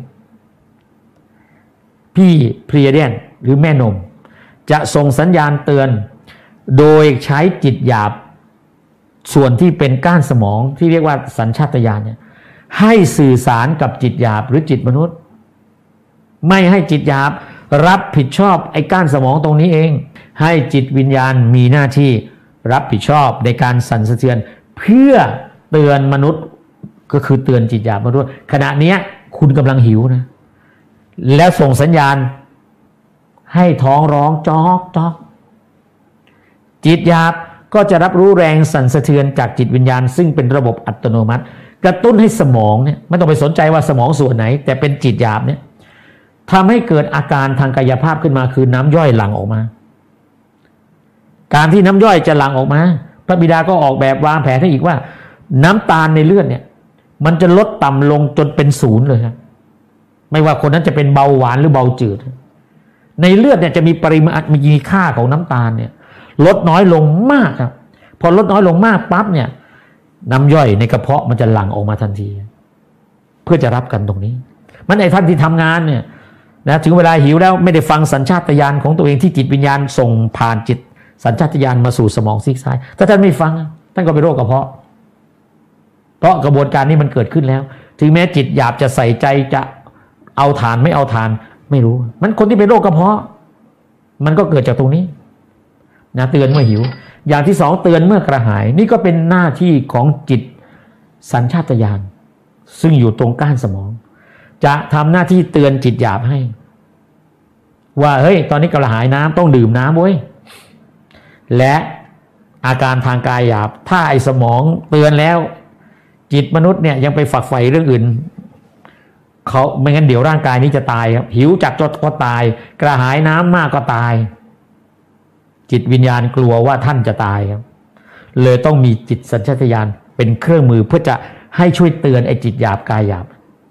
พี่เพลียเดียนหรือแม่นมจะส่งสัญญาณเตือนโดยใช้จิตหยาบส่วนที่เป็นก้านสมองที่เรียกว่าสัญชาตญาณเนี่ยให้สื่อสารกับจิตหยาบหรือจิตมนุษย์ไม่ให้จิตหยาบรับผิดชอบไอ้ก้านสมองตรงนี้เองให้จิตวิญญาณมีหน้าที่รับผิดชอบในการสั่นสะเทือนเพื่อเตือนมนุษย์ก็คือเตือนจิตหยาบมนุษย์ขณะนี้คุณกำลังหิวนะแล้วส่งสัญญาณให้ท้องร้องจอกจอกจิตหยาบก็จะรับรู้แรงสั่นสะเทือนจากจิตวิญญาณซึ่งเป็นระบบอัตโนมัติกระตุ้นให้สมองเนี่ยไม่ต้องไปสนใจว่าสมองส่วนไหนแต่เป็นจิตหยาบเนี่ยทำให้เกิดอาการทางกายภาพขึ้นมาคือน้ำย่อยหลั่งออกมาการที่น้ำย่อยจะหลั่งออกมาพระบิดาก็ออกแบบวางแผนให้อีกว่าน้ำตาลในเลือดเนี่ยมันจะลดต่ำลงจนเป็นศูนย์เลยครับไม่ว่าคนนั้นจะเป็นเบาหวานหรือเบาจืดในเลือดเนี่ยจะมีปริมาณมีค่าของน้ำตาลเนี่ยลดน้อยลงมากครับพอลดน้อยลงมากปั๊บเนี่ยน้ำย่อยในกระเพาะมันจะหลั่งออกมาทันทีเพื่อจะรับกันตรงนี้มันไอ้ท่านที่ทำงานเนี่ยนะถึงเวลาหิวแล้วไม่ได้ฟังสัญชาตญาณของตัวเองที่จิตวิญญาณส่งผ่านจิตสัญชาตญาณมาสู่สมองซีกซ้ายถ้าท่านไม่ฟังท่านก็เป็นโรคกระเพาะเพราะกระบวนการนี้มันเกิดขึ้นแล้วถึงแม้จิตหยาบจะใส่ใจจะเอาทานไม่เอาทานไม่รู้มันคนที่เป็นโรคกระเพาะมันก็เกิดจากตรงนี้นะเตือนเมื่อหิวอย่างที่สองเตือนเมื่อกระหายนี่ก็เป็นหน้าที่ของจิตสัญชาตญาณซึ่งอยู่ตรงก้านสมองจะทำหน้าที่เตือนจิตหยาบให้ว่าเฮ้ยตอนนี้กระหายน้ำต้องดื่มน้ำเว้ยและอาการทางกายหยาบถ้าไอ้สมองเตือนแล้วจิตมนุษย์เนี่ยยังไปฝักใฝ่เรื่องอื่นเขาไม่งั้นเดี๋ยวร่างกายนี้จะตายครับหิวจัดก็ตายกระหายน้ำมากก็ตายจิตวิญญาณกลัวว่าท่านจะตายครับเลยต้องมีจิตสัญชาตญาณเป็นเครื่องมือเพื่อจะให้ช่วยเตือนไอ้จิตหยาบกายหยาบ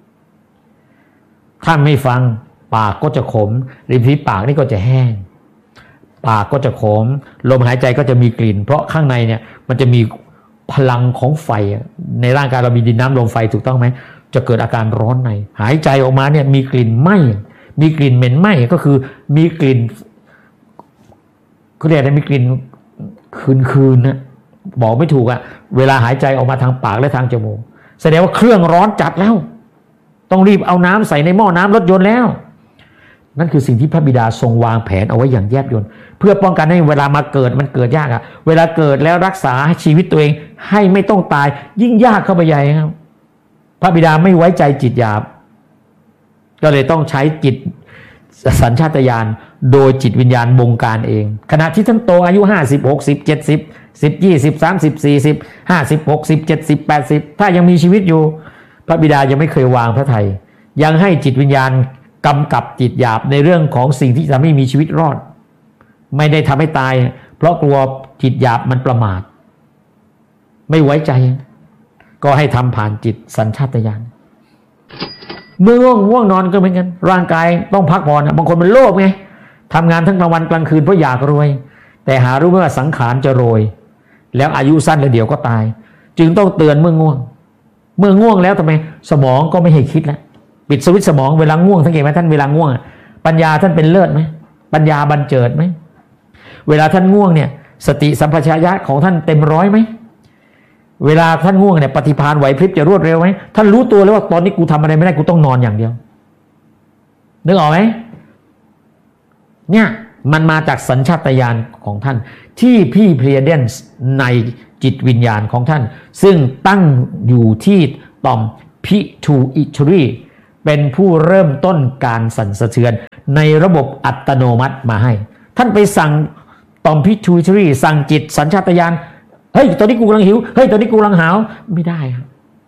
ท่านไม่ฟังปากก็จะขมริมฝีปากนี่ก็จะแห้งปากก็จะขมลมหายใจก็จะมีกลิ่นเพราะข้างในเนี่ยมันจะมีพลังของไฟในร่างกายเรามีดินน้ำลมไฟถูกต้องไหมจะเกิดอาการร้อนในหายใจออกมาเนี่ยมีกลิ่นไหม้มีกลิ่นเหม็นไหม้ก็คือมีกลิ่นเขาเรียกอะไรมีกลิ่นคืนนะบอกไม่ถูกอะเวลาหายใจออกมาทางปากและทางจมูกแสดงว่าเครื่องร้อนจัดแล้วต้องรีบเอาน้ำใส่ในหม้อน้ำรถยนต์แล้วนั่นคือสิ่งที่พระบิดาทรงวางแผนเอาไว้อย่างแยบยลเพื่อป้องกันให้เวลามาเกิดมันเกิดยากอะเวลาเกิดแล้วรักษาชีวิตตัวเองให้ไม่ต้องตายยิ่งยากเข้าไปใหญ่ครับพระบิดาไม่ไว้ใจจิตหยาบก็เลยต้องใช้จิตสัญชาตญาณโดยจิตวิญญาณบงการเองขณะที่ท่านโตอายุ50 60 70 10 20 30 40 50 60 70 80ถ้ายังมีชีวิตอยู่พระบิดายังไม่เคยวางพระทัยยังให้จิตวิญญาณกำกับจิตหยาบในเรื่องของสิ่งที่จะไม่มีชีวิตรอดไม่ได้ทำให้ตายเพราะกลัวจิตหยาบมันประมาทไม่ไว้ใจก็ให้ทำผ่านจิตสัญชาตญาณเมื่อง่วงนอนก็เหมือนกันร่างกายต้องพักผ่อนบางคนมันโลภไงทำงานทั้งกลางวันกลางคืนเพราะอยากรวยแต่หารู้ไหมว่าสังขารจะโรยแล้วอายุสั้นแล้วเดี๋ยวก็ตายจึงต้องเตือนเมื่อง่วงแล้วทำไมสมองก็ไม่ให้คิดแล้วปิดสวิตช์สมองเวลาง่วงสังเกตไหมท่านเวลาง่วงปัญญาท่านเป็นเลิศไหมปัญญาบันเจิดไหมเวลาท่านง่วงเนี่ยสติสัมปชัญญะของท่านเต็มร้อยไหมเวลาท่านง่วงเนี่ยปฏิภาณไหวพริบจะรวดเร็วไหมท่านรู้ตัวแล้วว่าตอนนี้กูทำอะไรไม่ได้กูต้องนอนอย่างเดียวนึกออกไหมเนี่ยมันมาจากสัญชาตญาณของท่านที่พี่เพลียเดนส์ในจิตวิญญาณของท่านซึ่งตั้งอยู่ที่ต่อมพิทูอิทรีเป็นผู้เริ่มต้นการสั่นสะเทือนในระบบอัตโนมัติมาให้ท่านไปสั่งต่อมพิทูอิทรีสั่งจิตสัญชาตญาณเฮ้ยตอนนี้กูกำลังหิวเฮ้ยตอนนี้กูกำลังหาวไม่ได้ครับ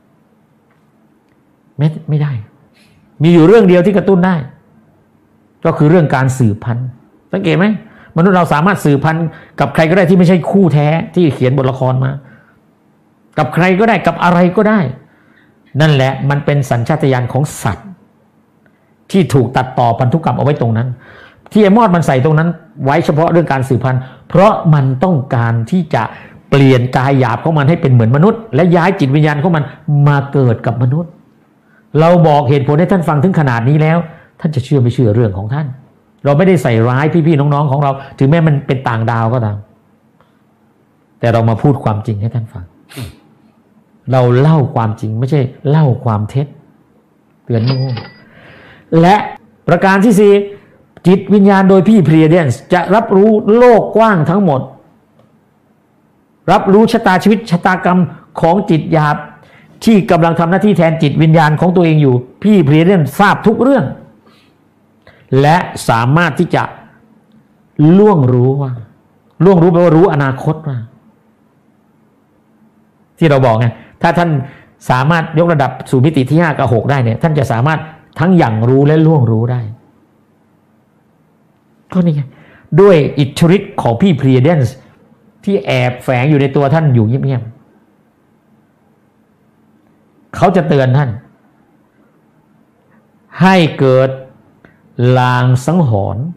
ไม่ได้มีอยู่เรื่องเดียวที่กระตุ้นได้ก็คือเรื่องการสืบพันธุ์สังเกตไหมมนุษย์เราสามารถสืบพันธุ์กับใครก็ได้ที่ไม่ใช่คู่แท้ที่เขียนบทละครมากับใครก็ได้กับอะไรก็ได้นั่นแหละมันเป็นสัญชาตญาณของสัตว์ที่ถูกตัดต่อพันธุกรรมเอาไว้ตรงนั้นที่ไอ้มอดมันใส่ตรงนั้นไว้เฉพาะเรื่องการสืบพันธุ์เพราะมันต้องการที่จะเปลี่ยนกายหยาบของมันให้เป็นเหมือนมนุษย์และย้ายจิตวิญญาณของมันมาเกิดกับมนุษย์เราบอกเหตุผลให้ท่านฟังถึงขนาดนี้แล้วท่านจะเชื่อไม่เชื่อเรื่องของท่านเราไม่ได้ใส่ร้ายพี่ๆน้องๆของเราถึงแม้มันเป็นต่างดาวก็ตามแต่เรามาพูดความจริงให้ท่านฟังเราเล่าความจริงไม่ใช่เล่าความเท็จเตือนโง่และประการที่สี่จิตวิญญาณโดยพี่เพลียเดนส์จะรับรู้โลกกว้างทั้งหมดรับรู้ชะตาชีวิตชะตากรรมของจิตหยาบที่กำลังทำหน้าที่แทนจิตวิญญาณของตัวเองอยู่พี่เพลียเดนส์ทราบทุกเรื่องและสามารถที่จะล่วงรู้แปลว่ารู้อนาคตว่าที่เราบอกไงถ้าท่านสามารถยกระดับสู่มิติที่5กับ6ได้เนี่ยท่านจะสามารถทั้งอย่างรู้และล่วงรู้ได้ก็นี่ไงด้วยอิทธิฤทธิ์ของพี่เพลียเดนส์ที่แอบแฝงอยู่ในตัวท่านอยู่เงียบๆเขาจะเตือนท่านให้เกิดลางสังหรณ์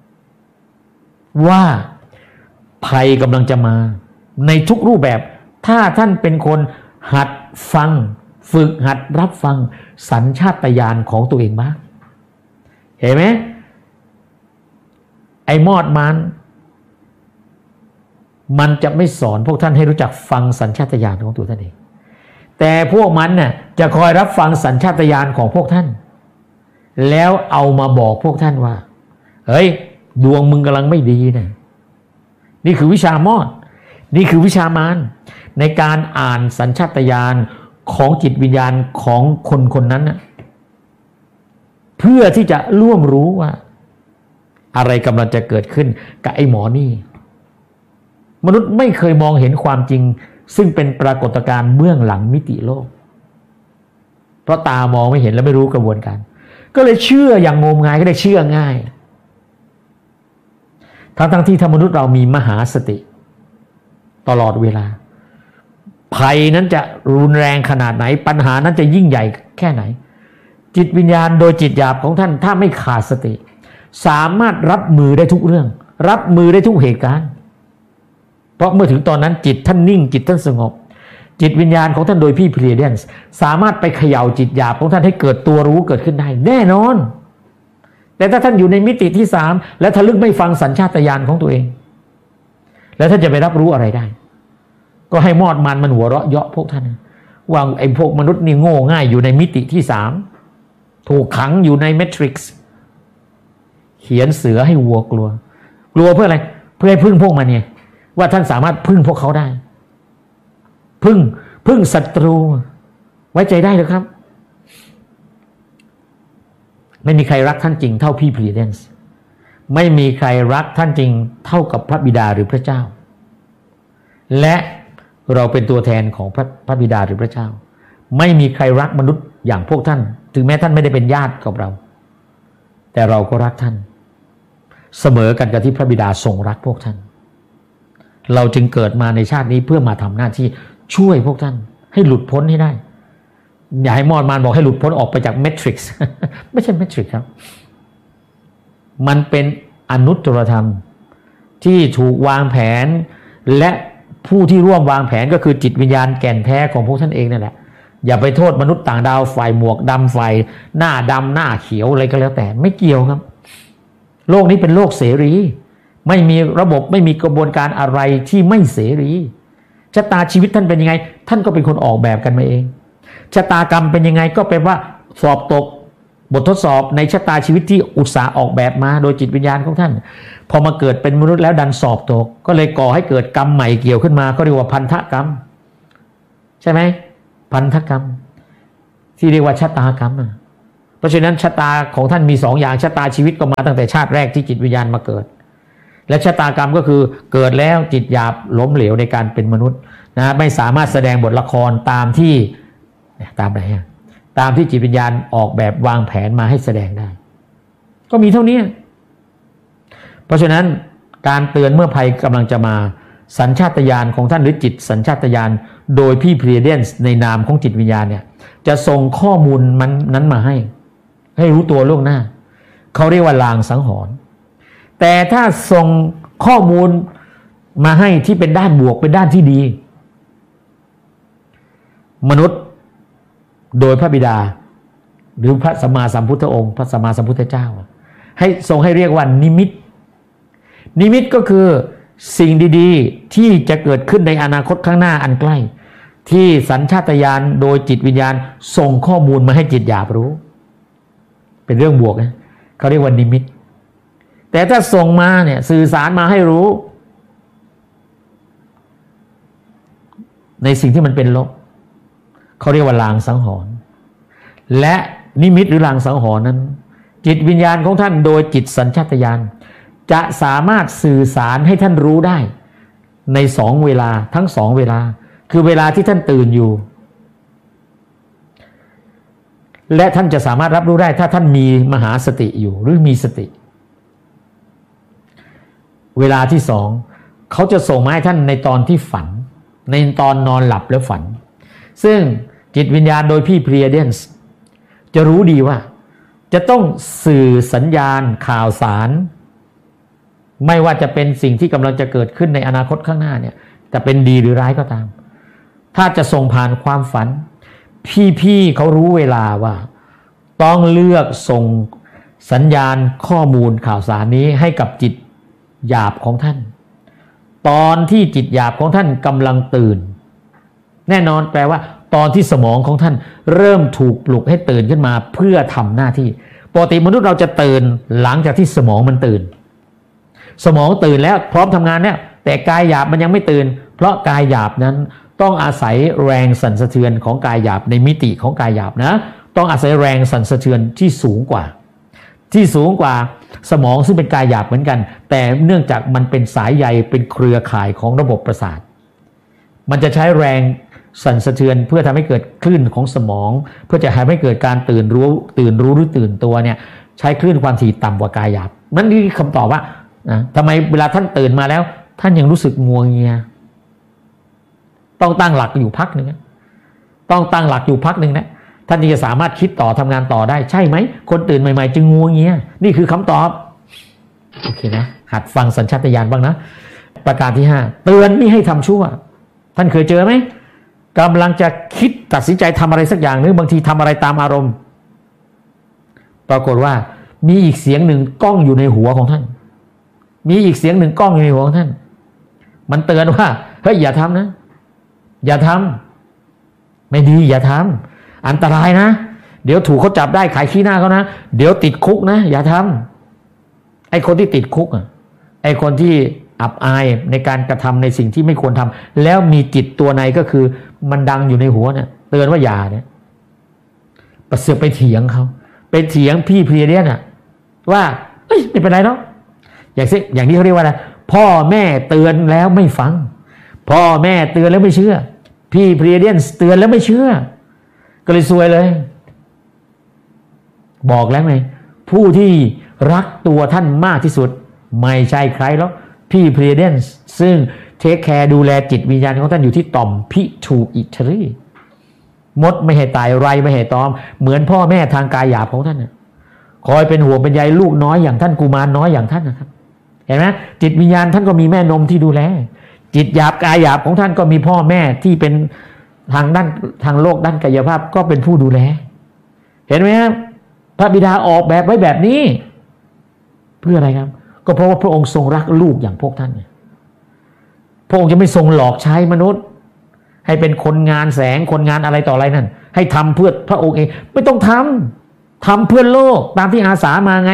ว่าภัยกำลังจะมาในทุกรูปแบบถ้าท่านเป็นคนหัดฟังฝึกหัดรับฟังสัญชาตญาณของตัวเองบ้างเห็นไหมไอ้มอดมันจะไม่สอนพวกท่านให้รู้จักฟังสัญชาตญาณของตัวท่านเองแต่พวกมันน่ะจะคอยรับฟังสัญชาตญาณของพวกท่านแล้วเอามาบอกพวกท่านว่าเฮ้ยดวงมึงกำลังไม่ดีนะนี่คือวิชามอดนี่คือวิชามารในการอ่านสัญชาตญาณของจิตวิญญาณของคนคนนั้นนะเพื่อที่จะล่วงรู้ว่าอะไรกำลังจะเกิดขึ้นกับไอ้หมอนี่มนุษย์ไม่เคยมองเห็นความจริงซึ่งเป็นปรากฏการณ์เบื้องหลังมิติโลกเพราะตามองไม่เห็นและไม่รู้กระบวนการก็เลยเชื่ออย่างงมงายก็ได้เชื่อง่ายทั้งที่ถ้ามนุษย์เรามีมหาสติตลอดเวลาภัยนั้นจะรุนแรงขนาดไหนปัญหานั้นจะยิ่งใหญ่แค่ไหนจิตวิญญาณโดยจิตหยาบของท่านถ้าไม่ขาดสติสามารถรับมือได้ทุกเรื่องรับมือได้ทุกเหตุการณ์เพราะเมื่อถึงตอนนั้นจิตท่านนิ่งจิตท่านสงบจิตวิญญาณของท่านโดยพี่เพลียเดนส์สามารถไปเขย่าจิตหยาบของท่านให้เกิดตัวรู้เกิดขึ้นได้แน่นอนแต่ถ้าท่านอยู่ในมิติที่3และทะลึ่งไม่ฟังสัญชาตญาณของตัวเองแล้วท่านจะไปรับรู้อะไรได้ก็ให้มอดมันหัวเราะเยาะพวกท่านว่าไอ้พวกมนุษย์นี่โง่ง่ายอยู่ในมิติที่3ถูกขังอยู่ในแมทริกซ์เขียนเสือให้วัวกลัวเพื่ออะไรเพื่อให้พึ่งพวกมันเนี่ยว่าท่านสามารถพึ่งพวกเขาได้พึ่งศัตรูไว้ใจได้หรือครับไม่มีใครรักท่านจริงเท่าพี่เพลียเดนส์ไม่มีใครรักท่านจริงเท่ากับพระบิดาหรือพระเจ้าและเราเป็นตัวแทนของพระบิดาหรือพระเจ้าไม่มีใครรักมนุษย์อย่างพวกท่านถึงแม้ท่านไม่ได้เป็นญาติกับเราแต่เราก็รักท่านเสมอกันกับที่พระบิดาทรงรักพวกท่านเราจึงเกิดมาในชาตินี้เพื่อมาทำหน้าที่ช่วยพวกท่านให้หลุดพ้นให้ได้อย่าให้มอดมานบอกให้หลุดพ้นออกไปจากแมทริกซ์ ไม่ใช่แมทริกซ์ครับมันเป็นอนุตตรธรรมที่ถูกวางแผนและผู้ที่ร่วมวางแผนก็คือจิตวิญญาณแก่นแท้ของพวกท่านเองนั่นแหละอย่าไปโทษมนุษย์ต่างดาวฝ่ายหมวกดำฝ่ายหน้าดำหน้าเขียวอะไรก็แล้วแต่ไม่เกี่ยวครับโลกนี้เป็นโลกเสรีไม่มีระบบไม่มีกระบวนการอะไรที่ไม่เสรีชะตาชีวิตท่านเป็นยังไงท่านก็เป็นคนออกแบบกันมาเองชะตากรรมเป็นยังไงก็เป็นว่าสอบตกบททดสอบในชะตาชีวิตที่อุตสาห์ออกแบบมาโดยจิตวิญญาณของท่านพอมาเกิดเป็นมนุษย์แล้วดันสอบตกก็เลยก่อให้เกิดกรรมใหม่เกี่ยวขึ้นมาก็เรียกว่าพันธกรรมใช่ไหมพันธกรรมที่เรียกว่าชะตากรรมเพราะฉะนั้นชะตาของท่านมี2 อย่างชะตาชีวิตก็มาตั้งแต่ชาติแรกที่จิตวิญญาณมาเกิดและชะตากรรมก็คือเกิดแล้วจิตหยาบล้มเหลวในการเป็นมนุษย์นะไม่สามารถแสดงบทละครตามที่ตามอะไรตามที่จิตวิญญาณออกแบบวางแผนมาให้แสดงได้ก็มีเท่านี้เพราะฉะนั้นการเตือนเมื่อภัยกำลังจะมาสัญชาตญาณของท่านหรือจิตสัญชาตญาณโดยพี่เพรียเดนส์ในนามของจิตวิญญาณเนี่ยจะส่งข้อมูลนั้นมาให้รู้ตัวล่วงหน้าเขาเรียกว่าลางสังหรณ์แต่ถ้าส่งข้อมูลมาให้ที่เป็นด้านบวกเป็นด้านที่ดีมนุษย์โดยพระบิดาหรือพระสัมมาสัมพุทธองค์พระสัมมาสัมพุทธเจ้าให้ทรงให้เรียกว่านิมิตนิมิตก็คือสิ่งดีๆที่จะเกิดขึ้นในอนาคตข้างหน้าอันใกล้ที่สัญชาตญาณโดยจิตวิญญาณส่งข้อมูลมาให้จิตหยาบรู้เป็นเรื่องบวกนะเขาเรียกว่านิมิตแต่ถ้าส่งมาเนี่ยสื่อสารมาให้รู้ในสิ่งที่มันเป็นลบเขาเรียกว่าลางสังหรณ์และนิมิตหรือลางสังหรณ์นั้นจิตวิญญาณของท่านโดยจิตสัญชาตญาณจะสามารถสื่อสารให้ท่านรู้ได้ใน2 เวลาทั้ง2 เวลาคือเวลาที่ท่านตื่นอยู่และท่านจะสามารถรับรู้ได้ถ้าท่านมีมหาสติอยู่หรือมีสติเวลาที่2เขาจะส่งมาให้ท่านในตอนที่ฝันในตอนนอนหลับแล้วฝันซึ่งจิตวิญญาณโดยพี่เพรียเดนส์จะรู้ดีว่าจะต้องสื่อสัญญาณข่าวสารไม่ว่าจะเป็นสิ่งที่กำลังจะเกิดขึ้นในอนาคตข้างหน้าเนี่ยจะเป็นดีหรือร้ายก็ตามถ้าจะส่งผ่านความฝันพี่เขารู้เวลาว่าต้องเลือกส่งสัญญาณข้อมูลข่าวสารนี้ให้กับจิตหยาบของท่านตอนที่จิตหยาบของท่านกำลังตื่นแน่นอนแปลว่าตอนที่สมองของท่านเริ่มถูกปลุกให้ตื่นขึ้นมาเพื่อทำหน้าที่ปกติมนุษย์เราจะตื่นหลังจากที่สมองมันตื่นสมองตื่นแล้วพร้อมทำงานแล้วแต่กายหยาบมันยังไม่ตื่นเพราะกายหยาบนั้นต้องอาศัยแรงสั่นสะเทือนของกายหยาบในมิติของกายหยาบนะต้องอาศัยแรงสั่นสะเทือนที่สูงกว่าสมองซึ่งเป็นกายหยาบเหมือนกันแต่เนื่องจากมันเป็นสายใยเป็นเครือข่ายของระบบประสาทมันจะใช้แรงสั่นสะเทือนเพื่อทำให้เกิดคลื่นของสมองเพื่อจะทำให้เกิดการตื่นรู้หรือตื่นตัวเนี่ยใช้คลื่นความถี่ต่ำกว่ากายหยาบนั่นคือคำตอบว่าทำไมเวลาท่านตื่นมาแล้วท่านยังรู้สึกงัวเงียต้องตั้งหลักอยู่พักหนึ่งต้องตั้งหลักอยู่พักหนึ่งนะท่านจะสามารถคิดต่อทำงานต่อได้ใช่ไหมคนตื่นใหม่ๆจึงงัวเงียนี่คือคำตอบโอเคนะหัดฟังสัญชาตญาณบ้างนะประการที่5เตือนไม่ให้ทำชั่วท่านเคยเจอไหมกำลังจะคิดตัดสินใจทำอะไรสักอย่างหรือบางทีทำอะไรตามอารมณ์ปรากฏว่ามีอีกเสียงหนึ่งก้องอยู่ในหัวของท่านมีอีกเสียงหนึ่งก้องอยู่ในหัวของท่านมันเตือนว่าเฮ้ยอย่าทำนะอย่าทำไม่ดีอย่าทำอันตรายนะเดี๋ยวถูกเขาจับได้ขายขี้หน้าเขานะเดี๋ยวติดคุกนะอย่าทำไอ้คนที่ติดคุกไอ้คนที่อับอายในการกระทำในสิ่งที่ไม่ควรทำแล้วมีจิตตัวในก็คือมันดังอยู่ในหัวเนี่ยเตือนว่าอย่าเนี่ยประเสริฐไปเถียงเขาไปเถียงพี่เพรียเดียนว่าเอ้ยไม่เป็นไรเนาะอย่างนี้เขาเรียกว่าอะไรพ่อแม่เตือนแล้วไม่ฟังพ่อแม่เตือนแล้วไม่เชื่อพี่เพรียเดียนเตือนแล้วไม่เชื่อก็เลยซวยเลยบอกแล้วไงผู้ที่รักตัวท่านมากที่สุดไม่ใช่ใครหรอกพี่เพรียเดนส์ซึ่งเทคแคร์ดูแลจิตวิญญาณของท่านอยู่ที่ต่อมพิทูอิทรีมดไม่ให้ตายไรไม่ให้ตอมเหมือนพ่อแม่ทางกายหยาบของท่านคอยเป็นห่วงเป็นใยลูกน้อยอย่างท่านกุมารน้อยอย่างท่านนะครับเห็นไหมจิตวิญญาณท่านก็มีแม่นมที่ดูแลจิตหยาบกายหยาบของท่านก็มีพ่อแม่ที่เป็นทางโลกด้านกายภาพก็เป็นผู้ดูแลเห็นไหมครับพระบิดาออกแบบไว้แบบนี้เพื่ออะไรครับก็เพราะว่าพระองค์ทรงรักลูกอย่างพวกท่านพระองค์จะไม่ทรงหลอกใช้มนุษย์ให้เป็นคนงานแสงคนงานอะไรต่ออะไรนั่นให้ทำเพื่อพระองค์เองไม่ต้องททำเพื่อโลกตามที่อาสามาไง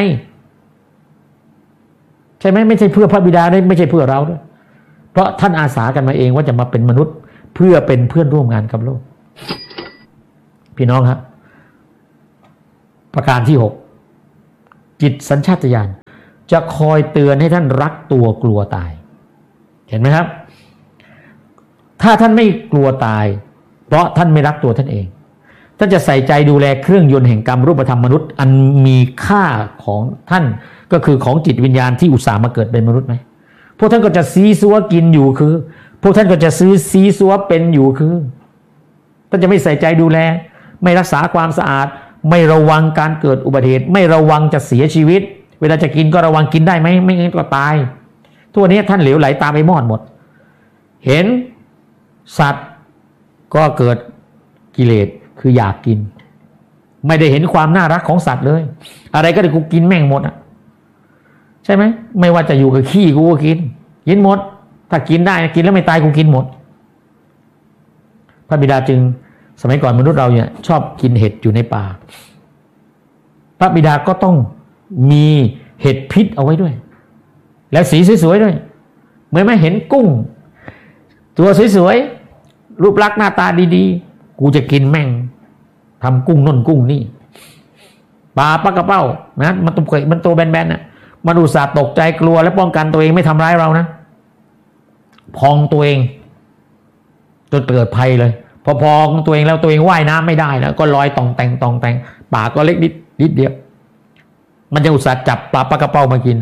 ใช่ไหมไม่ใช่เพื่อพระบิดาไม่ใช่เพื่อเราด้วยเพราะท่านอาสากันมาเองว่าจะมาเป็นมนุษย์เพื่อเป็นเพื่อนร่วมงานกับโลกพี่น้องครับประการที่6จิตสัญชาตญาณจะคอยเตือนให้ท่านรักตัวกลัวตายเห็นไหมครับถ้าท่านไม่กลัวตายเพราะท่านไม่รักตัวท่านเองท่านจะใส่ใจดูแลเครื่องยนต์แห่งกรรมรูปธรรมมนุษย์อันมีค่าของท่านก็คือของจิตวิญญาณที่อุตส่าห์มาเกิดเป็นมนุษย์ไหมพวกท่านก็จะซีซัวกินอยู่คือพวกท่านก็จะซีซัวเป็นอยู่คือท่านจะไม่ใส่ใจดูแลไม่รักษาความสะอาดไม่ระวังการเกิดอุบัติเหตุไม่ระวังจะเสียชีวิตเวลาจะกินก็ระวังกินได้ไหมไม่งั้นก็ตายทุกวันนี้ท่านเหลวไหลตามไปมอดหมดเห็นสัตว์ก็เกิดกิเลสคืออยากกินไม่ได้เห็นความน่ารักของสัตว์เลยอะไรก็ได้กูกินแม่งหมดอ่ะใช่ไหมไม่ว่าจะอยู่กับขี้กูก็กินหมดถ้ากินได้กินแล้วไม่ตายกูกินหมดพระบิดาจึงสมัยก่อนมนุษย์เราเนี่ยชอบกินเห็ดอยู่ในป่าพระบิดาก็ต้องมีเห็ดพิษเอาไว้ด้วยแล้วสีสวยๆด้วยเหมือนไม่เห็นกุ้งตัวสวยๆรูปลักษณ์หน้าตาดีๆกูจะกินแม่งทำกุ้งน่นกุ้งนี่ปลาปลากระเป้านะมันตัวแบนๆน่ะมันอุตส่าห์ตกใจกลัวและป้องกันตัวเองไม่ทำร้ายเรานะพองตัวเองจนเกิดภัยเลยพอพองตัวเองแล้วตัวเองว่ายน้ำไม่ได้แล้วก็ลอยตองแต่งปากก็เล็กนิดเดียวมันจะอุตส่าห์จับปลาปลากระเป้ามากิน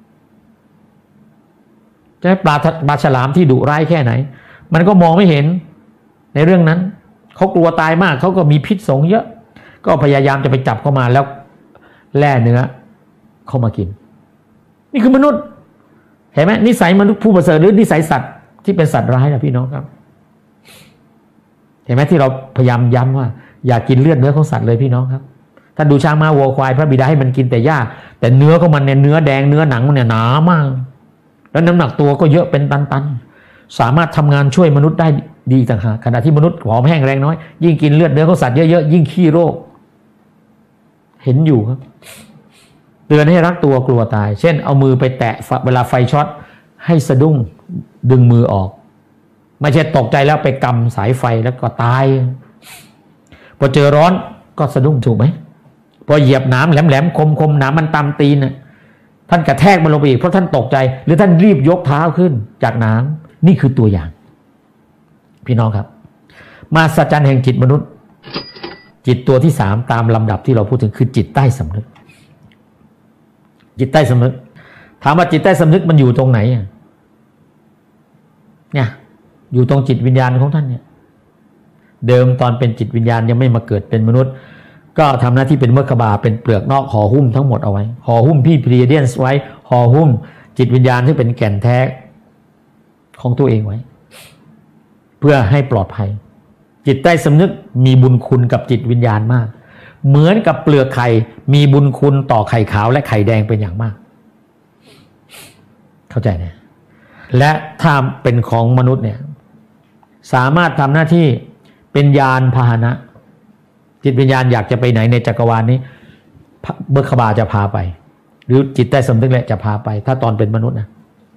ใช่ปลาฉลามที่ดุร้ายแค่ไหนมันก็มองไม่เห็นในเรื่องนั้นเขากลัวตายมากเขาก็มีพิษสงเยอะก็พยายามจะไปจับเข้ามาแล้วแล่เนื้อเข้ามากินนี่คือมนุษย์เห็นไหมนิสัยมนุษย์ผู้ประเสริฐหรือนิสัยสัตว์ที่เป็นสัตว์ร้ายนะพี่น้องครับเห็นไหมที่เราพยายามย้ำว่าอย่ากินเลือดเนื้อของสัตว์เลยพี่น้องครับท่านดูช้างม้าวัวควายพระบิดาให้มันกินแต่หญ้าแต่เนื้อของมันเนี่ยเนื้อแดงเนื้อหนังมันเนี่ยหนามากแล้วน้ำหนักตัวก็เยอะเป็นตันๆสามารถทำงานช่วยมนุษย์ได้ดีต่างหากขณะที่มนุษย์ผอมแห้งแรงน้อยยิ่งกินเลือดเนื้อของสัตว์เยอะๆยิ่งขี้โรคเห็นอยู่ครับเตือนให้รักตัวกลัวตายเช่นเอามือไปแตะเวลาไฟช็อตให้สะดุ้งดึงมือออกไม่ใช่ตกใจแล้วไปกำสายไฟแล้วก็ตายพอเจอร้อนก็สะดุ้งถูกไหมพอเหยียบหนามแหลมๆคมหนามมันตำตีนน่ะท่านกระแทกมันลงไปอีกเพราะท่านตกใจหรือท่านรีบยกเท้าขึ้นจากหนามนี่คือตัวอย่างพี่น้องครับมาสัจจันแห่งจิตมนุษย์จิตตัวที่3ตามลำดับที่เราพูดถึงคือจิตใต้สำนึกจิตใต้สำนึกถามว่าจิตใต้สำนึกมันอยู่ตรงไหนเนี่ยอยู่ตรงจิตวิญญาณของท่านเนี่ยเดิมตอนเป็นจิตวิญญาณยังไม่มาเกิดเป็นมนุษย์ก็ทำหน้าที่เป็นเมฆบาเป็นเปลือกนอกห่อหุ้มทั้งหมดเอาไว้ห่อหุ้มพี่พรีเดียนไว้ห่อหุ้มจิตวิญญาณที่เป็นแก่นแท้ของตัวเองไว้เพื่อให้ปลอดภัยจิตใต้สำนึกมีบุญคุณกับจิตวิญญาณมากเหมือนกับเปลือกไข่มีบุญคุณต่อไข่ขาวและไข่แดงเป็นอย่างมากเข้าใจนะและถ้าเป็นของมนุษย์เนี่ยสามารถทำหน้าที่เป็นยานพาหนะจิตวิญญาณอยากจะไปไหนในจักรวาลนี้เบิกขบาจะพาไปหรือจิตใต้สำนึกแหละจะพาไปถ้าตอนเป็นมนุษย์นะ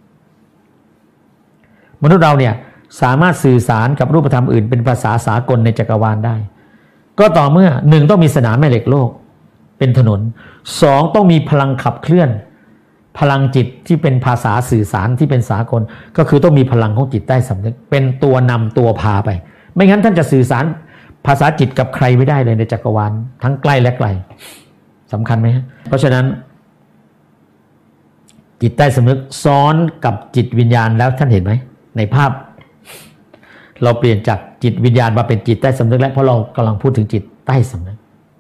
มนุษย์เราเนี่ยสามารถสื่อสารกับรูปธรรมอื่นเป็นภาษาสากลในจักรวาลได้ก็ต่อเมื่อ1ต้องมีสนามแม่เหล็กโลกเป็นถนน2ต้องมีพลังขับเคลื่อนพลังจิตที่เป็นภาษาสื่อสารที่เป็นสากลก็คือต้องมีพลังของจิตใต้สำนึกเป็นตัวนำตัวพาไปไม่งั้นท่านจะสื่อสารภาษาจิตกับใครไม่ได้เลยในจักรวาลทั้งใกล้และไกลสำคัญไหมฮะเพราะฉะนั้นจิตใต้สำนึกซ้อนกับจิตวิญญาณแล้วท่านเห็นไหมในภาพเราเปลี่ยนจากจิตวิญญาณมาเป็นจิตใต้สำนึกแล้วเพราะเรากำลังพูดถึงจิตใต้สำนึก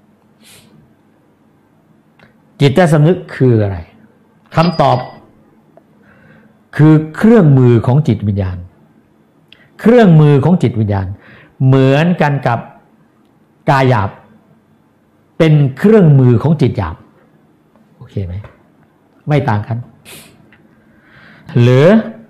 จิตใต้สำนึกคืออะไรคำตอบคือเครื่องมือของจิตวิญญาณเครื่องมือของจิตวิญญาณเหมือนกันกับกายหยาบเป็นเครื่องมือของจิตหยาบโอเคไหมไม่ต่างกันหรือ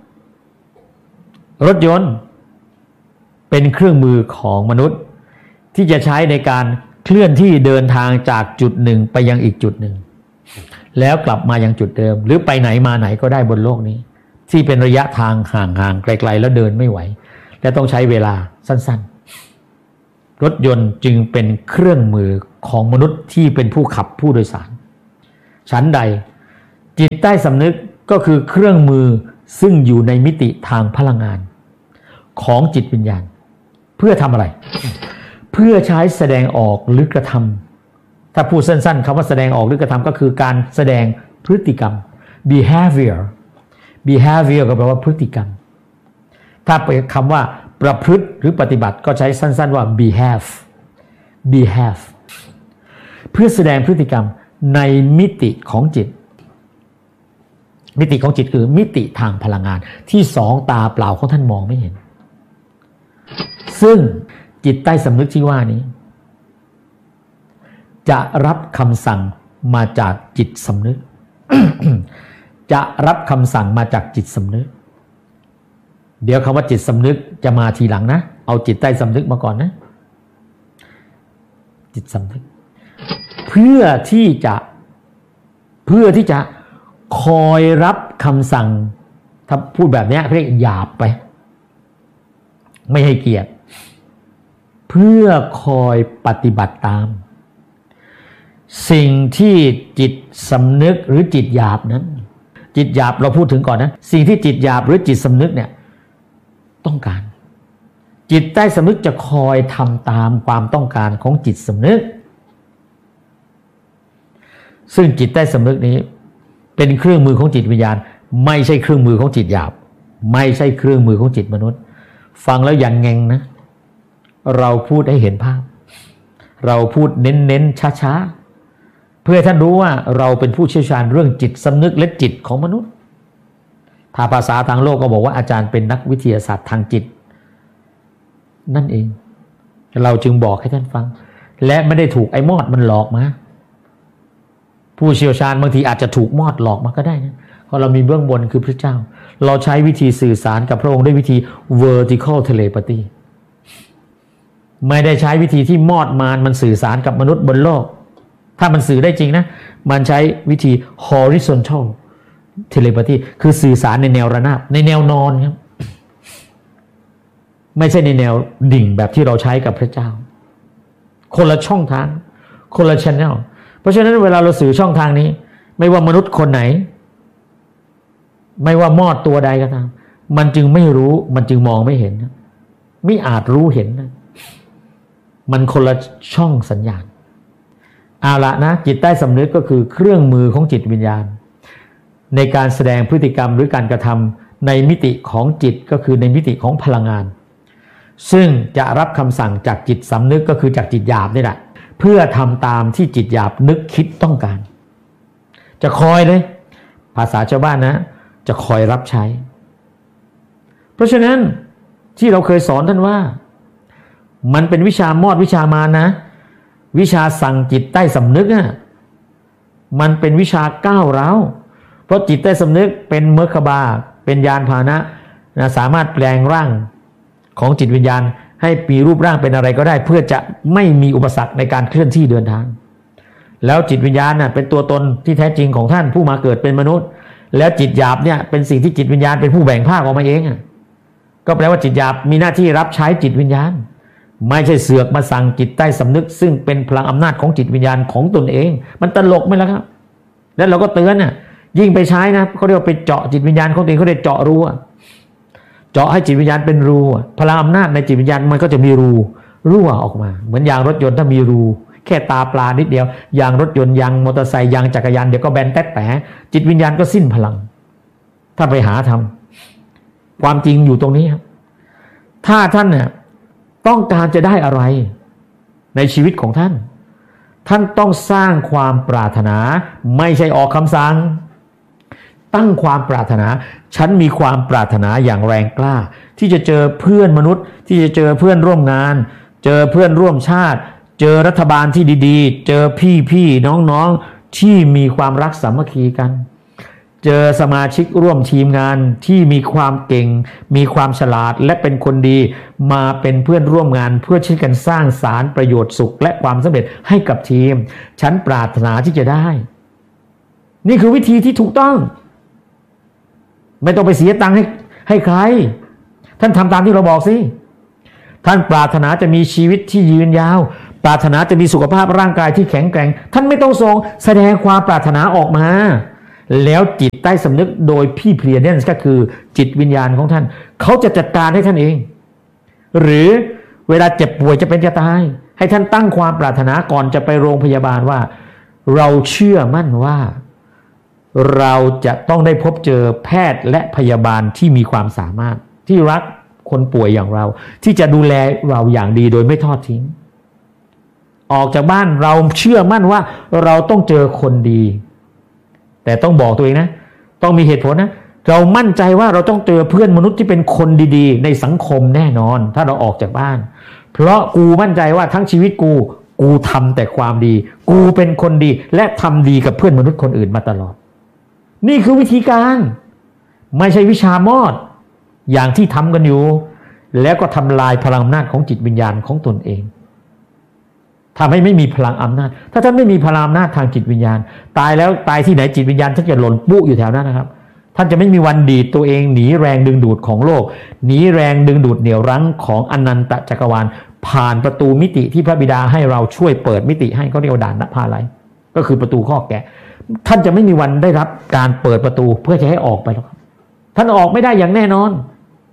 รถยนต์เป็นเครื่องมือของมนุษย์ที่จะใช้ในการเคลื่อนที่เดินทางจากจุดหนึ่งไปยังอีกจุดหนึ่งแล้วกลับมายังจุดเดิมหรือไปไหนมาไหนก็ได้บนโลกนี้ที่เป็นระยะทางห่างๆไกลๆแล้วเดินไม่ไหวและต้องใช้เวลาสั้นๆรถยนต์จึงเป็นเครื่องมือของมนุษย์ที่เป็นผู้ขับผู้โดยสารฉันใดจิตใต้สำนึกก็คือเครื่องมือซึ่งอยู่ในมิติทางพลังงานของจิตวิญญาณเพื่อทำอะไรเพื่อใช้แสดงออกหรือกระทำถ้าพูดสั้นๆคำว่าแสดงออกหรือกระทำก็คือการแสดงพฤติกรรม behavior ก็แปลว่าพฤติกรรมถ้าเป็นคำว่าประพฤติหรือปฏิบัติก็ใช้สั้นๆว่า behave เพื่อแสดงพฤติกรรมในมิติของจิตมิติของจิตคือมิติทางพลังงานที่สองตาเปล่าของท่านมองไม่เห็นซึ่งจิตใต้สำนึกที่ว่านี้จะรับคำสั่งมาจากจิตสำนึก จะรับคำสั่งมาจากจิตสำนึกเดี๋ยวคำว่าจิตสำนึกจะมาทีหลังนะเอาจิตใต้สำนึกมาก่อนนะจิตสำนึกเพื่อที่จะคอยรับคำสั่งถ้าพูดแบบนี้เรียกหยาบไปไม่ให้เกียรติเพื่อคอยปฏิบัติตามสิ่งที่จิตสำนึกหรือจิตหยาบนั้นจิตหยาบเราพูดถึงก่อนนะสิ่งที่จิตหยาบหรือจิตสำนึกเนี่ยต้องการจิตใต้สำนึกจะคอยทำตามความต้องการของจิตสำนึกซึ่งจิตใต้สำนึกนี้เป็นเครื่องมือของจิตวิญญาณไม่ใช่เครื่องมือของจิตหยาบไม่ใช่เครื่องมือของจิตมนุษย์ฟังแล้วอย่างแงงนะเราพูดให้เห็นภาพเราพูดเน้นๆช้าๆเพื่อท่านรู้ว่าเราเป็นผู้เชี่ยวชาญเรื่องจิตสำนึกและจิตของมนุษย์ถ้าภาษาทางโลกก็บอกว่าอาจารย์เป็นนักวิทยาศาสตร์ทางจิตนั่นเองเราจึงบอกให้ท่านฟังและไม่ได้ถูกไอ้มอดมันหลอกมาผู้เชี่ยวชาญบางทีอาจจะถูกมอดหลอกมาก็ได้นะเพราะเรามีเบื้องบนคือพระเจ้าเราใช้วิธีสื่อสารกับพระองค์ด้วยวิธี vertical telepathy ไม่ได้ใช้วิธีที่มอดมันสื่อสารกับมนุษย์บนโลกถ้ามันสื่อได้จริงนะมันใช้วิธี horizontal telepathy คือสื่อสารในแนวระนาบในแนวนอนครับไม่ใช่ในแนวดิ่งแบบที่เราใช้กับพระเจ้าคนละช่องทางคนละ channel เพราะฉะนั้นเวลาเราสื่อช่องทางนี้ไม่ว่ามนุษย์คนไหนไม่ว่ามอดตัวใดก็ตามมันจึงไม่รู้มันจึงมองไม่เห็นไม่อาจรู้เห็นมันคนละช่องสัญญาณเอาละนะจิตใต้สำนึกก็คือเครื่องมือของจิตวิญญาณในการแสดงพฤติกรรมหรือการกระทำในมิติของจิตก็คือในมิติของพลังงานซึ่งจะรับคำสั่งจากจิตสำนึกก็คือจากจิตหยาบนี่แหละเพื่อทำตามที่จิตหยาบนึกคิดต้องการจะคอยเลยภาษาชาวบ้านนะจะคอยรับใช้เพราะฉะนั้นที่เราเคยสอนท่านว่ามันเป็นวิชามอดวิชามารนะวิชาสั่งจิตใต้สำนึกอ่ะมันเป็นวิชาก้าวร้าวเพราะจิตใต้สำนึกเป็นเมฆบาเป็นยานพาหนะสามารถแปลงร่างของจิตวิญญาณให้มีรูปร่างเป็นอะไรก็ได้เพื่อจะไม่มีอุปสรรคในการเคลื่อนที่เดินทางแล้วจิตวิญญาณน่ะเป็นตัวตนที่แท้จริงของท่านผู้มาเกิดเป็นมนุษย์แล้วจิตหยาบเนี่ยเป็นสิ่งที่จิตวิญญาณเป็นผู้แบ่งภาคออกมาเองก็แปลว่าจิตหยาบมีหน้าที่รับใช้จิตวิญญาณไม่ใช่เสือกมาสั่งจิตใต้สำนึกซึ่งเป็นพลังอำนาจของจิตวิญญาณของตนเองมันตลกไหมล่ะครับแล้วเราก็เตือนยิ่งไปใช้นะเขาเรียกว่าไปเจาะจิตวิญญาณของตัวเองเขาเรียกเจาะรูเจาะให้จิตวิญญาณเป็นรูพลังอำนาจในจิตวิญญาณมันก็จะมีรูรั่วออกมาเหมือนยางรถยนต์ถ้ามีรูแค่ตาปลานิดเดียวยางรถยนต์ยางมอเตอร์ไซค์ยางจักรยานเดี๋ยวก็แบนแต๊ดแผลจิตวิญญาณก็สิ้นพลังถ้าไปหาทำความจริงอยู่ตรงนี้ครับถ้าท่านเนี่ยต้องการจะได้อะไรในชีวิตของท่านต้องสร้างความปรารถนาไม่ใช่ออกคำสั่งตั้งความปรารถนาฉันมีความปรารถนาอย่างแรงกล้าที่จะเจอเพื่อนมนุษย์ที่จะเจอเพื่อนร่วมงานเจอเพื่อนร่วมชาติเจอรัฐบาลที่ดีๆเจอพี่ๆน้องๆที่มีความรักสามัคคีกันเจอสมาชิกร่วมทีมงานที่มีความเก่งมีความฉลาดและเป็นคนดีมาเป็นเพื่อนร่วมงานเพื่อช่วยกันสร้างสรรค์ประโยชน์สุขและความสำเร็จให้กับทีมฉันปรารถนาที่จะได้นี่คือวิธีที่ถูกต้องไม่ต้องไปเสียตังค์ให้ใครท่านทำตามที่เราบอกสิท่านปรารถนาจะมีชีวิตที่ยืนยาวปรารถนาจะมีสุขภาพร่างกายที่แข็งแกร่งท่านไม่ต้องทรงแสดงความปรารถนาออกมาแล้วจิตใต้สำนึกโดยพี่เพลียเดนส์ก็คือจิตวิญญาณของท่านเขาจะจัดการให้ท่านเองหรือเวลาเจ็บป่วยจะเป็นจะตายให้ท่านตั้งความปรารถนาก่อนจะไปโรงพยาบาลว่าเราเชื่อมั่นว่าเราจะต้องได้พบเจอแพทย์และพยาบาลที่มีความสามารถที่รักคนป่วยอย่างเราที่จะดูแลเราอย่างดีโดยไม่ทอดทิ้งออกจากบ้านเราเชื่อมั่นว่าเราต้องเจอคนดีแต่ต้องบอกตัวเองนะต้องมีเหตุผลนะเรามั่นใจว่าเราต้องเจอเพื่อนมนุษย์ที่เป็นคนดีๆในสังคมแน่นอนถ้าเราออกจากบ้านเพราะกูมั่นใจว่าทั้งชีวิตกูทำแต่ความดีกูเป็นคนดีและทำดีกับเพื่อนมนุษย์คนอื่นมาตลอดนี่คือวิธีการไม่ใช่วิชามอดอย่างที่ทำกันอยู่แล้วก็ทำลายพลังอำนาจของจิตวิญญาณของตนเองทำให้ไม่มีพลังอำนาจถ้าท่านไม่มีพลังอำนาจทางจิตวิญญาณตายแล้วตายที่ไหนจิตวิญญาณท่านจะหล่นปุ๊อยู่แถวนั้นนะครับท่านจะไม่มีวันดีดตัวเองหนีแรงดึงดูดของโลกหนีแรงดึงดูดเหนี่ยวรั้งของอนันตจักรวาลผ่านประตูมิติที่พระบิดาให้เราช่วยเปิดมิติให้เขาเรียกว่าด่านนภาลัยก็คือประตูข้อแกะท่านจะไม่มีวันได้รับการเปิดประตูเพื่อจะให้ออกไปหรอกท่านออกไม่ได้อย่างแน่นอน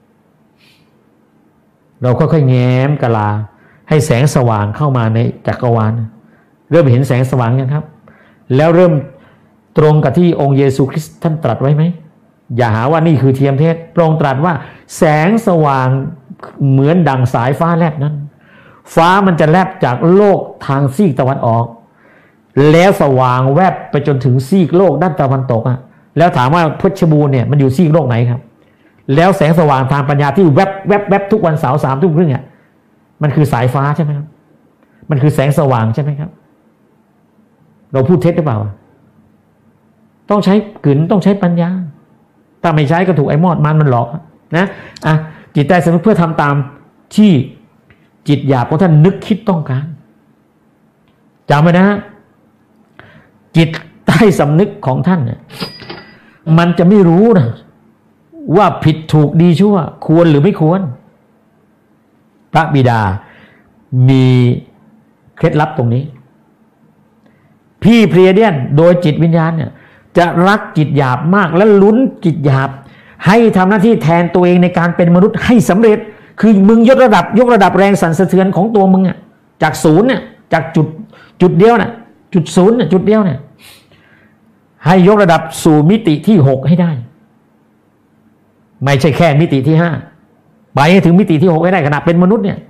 เราค่อยๆแง้มกะลาให้แสงสว่างเข้ามาในจักรวาลเริ่มเห็นแสงสว่างยังครับแล้วเริ่มตรงกับที่องค์เยซูคริสต์ท่านตรัสไว้ไหมอย่าหาว่านี่คือเทียมเทศพระองค์ตรัสว่าแสงสว่างเหมือนดั่งสายฟ้าแลบนั้นฟ้ามันจะแลบจากโลกทางซีกตะวันออกแล้วสว่างแวบไปจนถึงซีกโลกด้านตะวันตกแล้วถามว่าเพชรบูรณ์เนี่ยมันอยู่ซีกโลกไหนครับแล้วแสงสว่างทางปัญญาที่แวบแวบแวบทุกวันเสาร์3 ทุ่มครึ่งมันคือสายฟ้าใช่ไหมครับมันคือแสงสว่างใช่ไหมครับเราพูดเท็จหรือเปล่าต้องใช้กลืนต้องใช้ปัญญาถ้าไม่ใช้ก็ถูกไอ้มอดมันหลอกนะจิตใต้สำนึกเพื่อทำตามที่จิตหยาบของท่านนึกคิดต้องการจำไว้นะจิตใต้สำนึกของท่านเนี่ยมันจะไม่รู้นะว่าผิดถูกดีชั่วควรหรือไม่ควรพระบิดามีเคล็ดลับตรงนี้พี่เพลียเดียนโดยจิตวิญญาณเนี่ยจะรักจิตหยาบมากและลุ้นจิตหยาบให้ทำหน้าที่แทนตัวเองในการเป็นมนุษย์ให้สำเร็จคือมึงยกระดับแรงสั่นสะเทือนของตัวมึงจากศูนย์เนี่ยจากจุดเดียวน่ะจุดศูนย์จุดเดียวเนี่ยให้ยกระดับสู่มิติที่6ให้ได้ไม่ใช่แค่มิติที่5ไปให้ถึงมิติที่6ให้ได้ขณะเป็นมนุษย์เนี่ย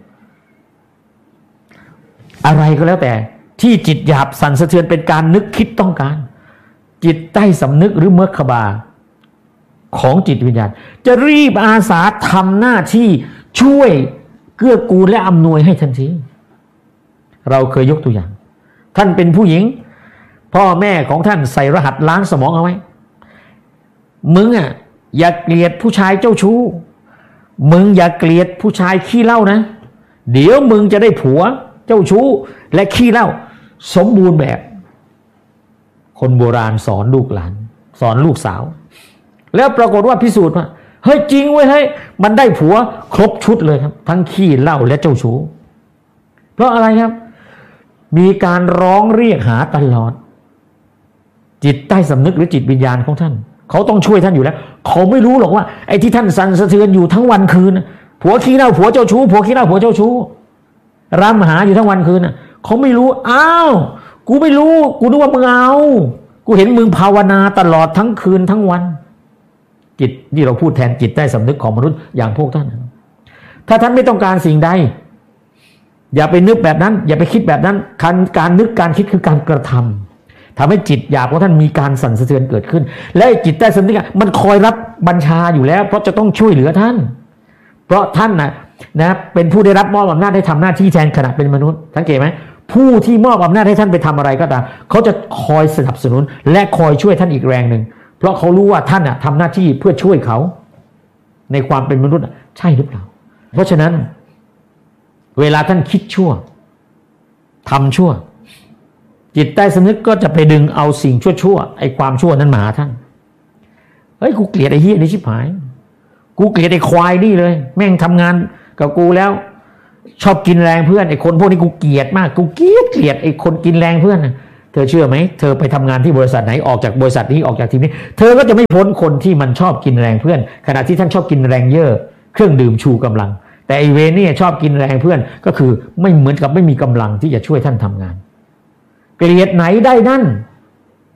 อะไรก็แล้วแต่ที่จิตหยาบสั่นสะเทือนเป็นการนึกคิดต้องการจิตใต้สำนึกหรือเมคบาของจิตวิญญาณจะรีบอาสาทำหน้าที่ช่วยเกื้อกูลและอำนวยให้ทันทีเราเคยยกตัวอย่างท่านเป็นผู้หญิงพ่อแม่ของท่านใส่รหัสล้างสมองเอาไว้มึงอย่าเกลียดผู้ชายเจ้าชู้มึงอย่าเกลียดผู้ชายขี้เหล้านะเดี๋ยวมึงจะได้ผัวเจ้าชู้และขี้เหล้าสมบูรณ์แบบคนโบราณสอนลูกหลานสอนลูกสาวแล้วปรากฏว่าพิสูจน์ว่าเฮ้ยจริงเว้ยเฮ้ยมันได้ผัวครบชุดเลยครับทั้งขี้เหล้าและเจ้าชู้เพราะอะไรครับมีการร้องเรียกหาตลอดจิตใต้สำนึกหรือจิตวิญญาณของท่านเขาต้องช่วยท่านอยู่แล้วเขาไม่รู้หรอกว่าไอ้ที่ท่านสั่นสะเทือนอยู่ทั้งวันคืนผัวขี้เหล้าผัวเจ้าชู้ผัวขี้เหล้าผัวเจ้าชู้รำหาอยู่ทั้งวันคืนเขาไม่รู้อ้าวกูไม่รู้กูนึกว่ามึงเอากูเห็นมึงภาวนาตลอดทั้งคืนทั้งวันจิตที่เราพูดแทนจิตใต้สำนึกของมนุษย์อย่างพวกท่านถ้าท่านไม่ต้องการสิ่งใดอย่าไปนึกแบบนั้นอย่าไปคิดแบบนั้นการนึกการคิดคือการกระทำทำให้จิตหยาบของท่านมีการสั่นสะเทือนเกิดขึ้นและจิตใต้สำนึกมันคอยรับบัญชาอยู่แล้วเพราะจะต้องช่วยเหลือท่านเพราะท่านนะเป็นผู้ได้รับมอบอำนาจให้ทำหน้าที่แทนขณะเป็นมนุษย์สังเกตไหมผู้ที่มอบอำนาจให้ท่านไปทำอะไรก็ตามเขาจะคอยสนับสนุนและคอยช่วยท่านอีกแรงหนึ่งเพราะเขารู้ว่าท่านทำหน้าที่เพื่อช่วยเขาในความเป็นมนุษย์ใช่หรือเปล่าเพราะฉะนั้นเวลาท่านคิดชั่วทำชั่วจิตใต้สำนึกก็จะไปดึงเอาสิ่งชั่วๆไอ้ความชั่วนั้นมาหาท่านเฮ้ยกูเกลียดไอ้เหี้ยนี่ชิบหายกูเกลียดไอ้ควายนี่เลยแม่งทำงานกับกูแล้วชอบกินแรงเพื่อนไอ้คนพวกนี้กูเกลียดมากกูเกลียดไอ้คนกินแรงเพื่อนเธอเชื่อไหมเธอไปทำงานที่บริษัทไหนออกจากบริษัทนี้ออกจากทีมนี้เธอก็จะไม่พ้นคนที่มันชอบกินแรงเพื่อนขณะที่ท่านชอบกินแรงเย่อเครื่องดื่มชูกำลังแต่ไอเวนี่ชอบกินแรงเพื่อนก็คือไม่เหมือนกับไม่มีกำลังที่จะช่วยท่านทำงานเกลียดไหนได้นั่น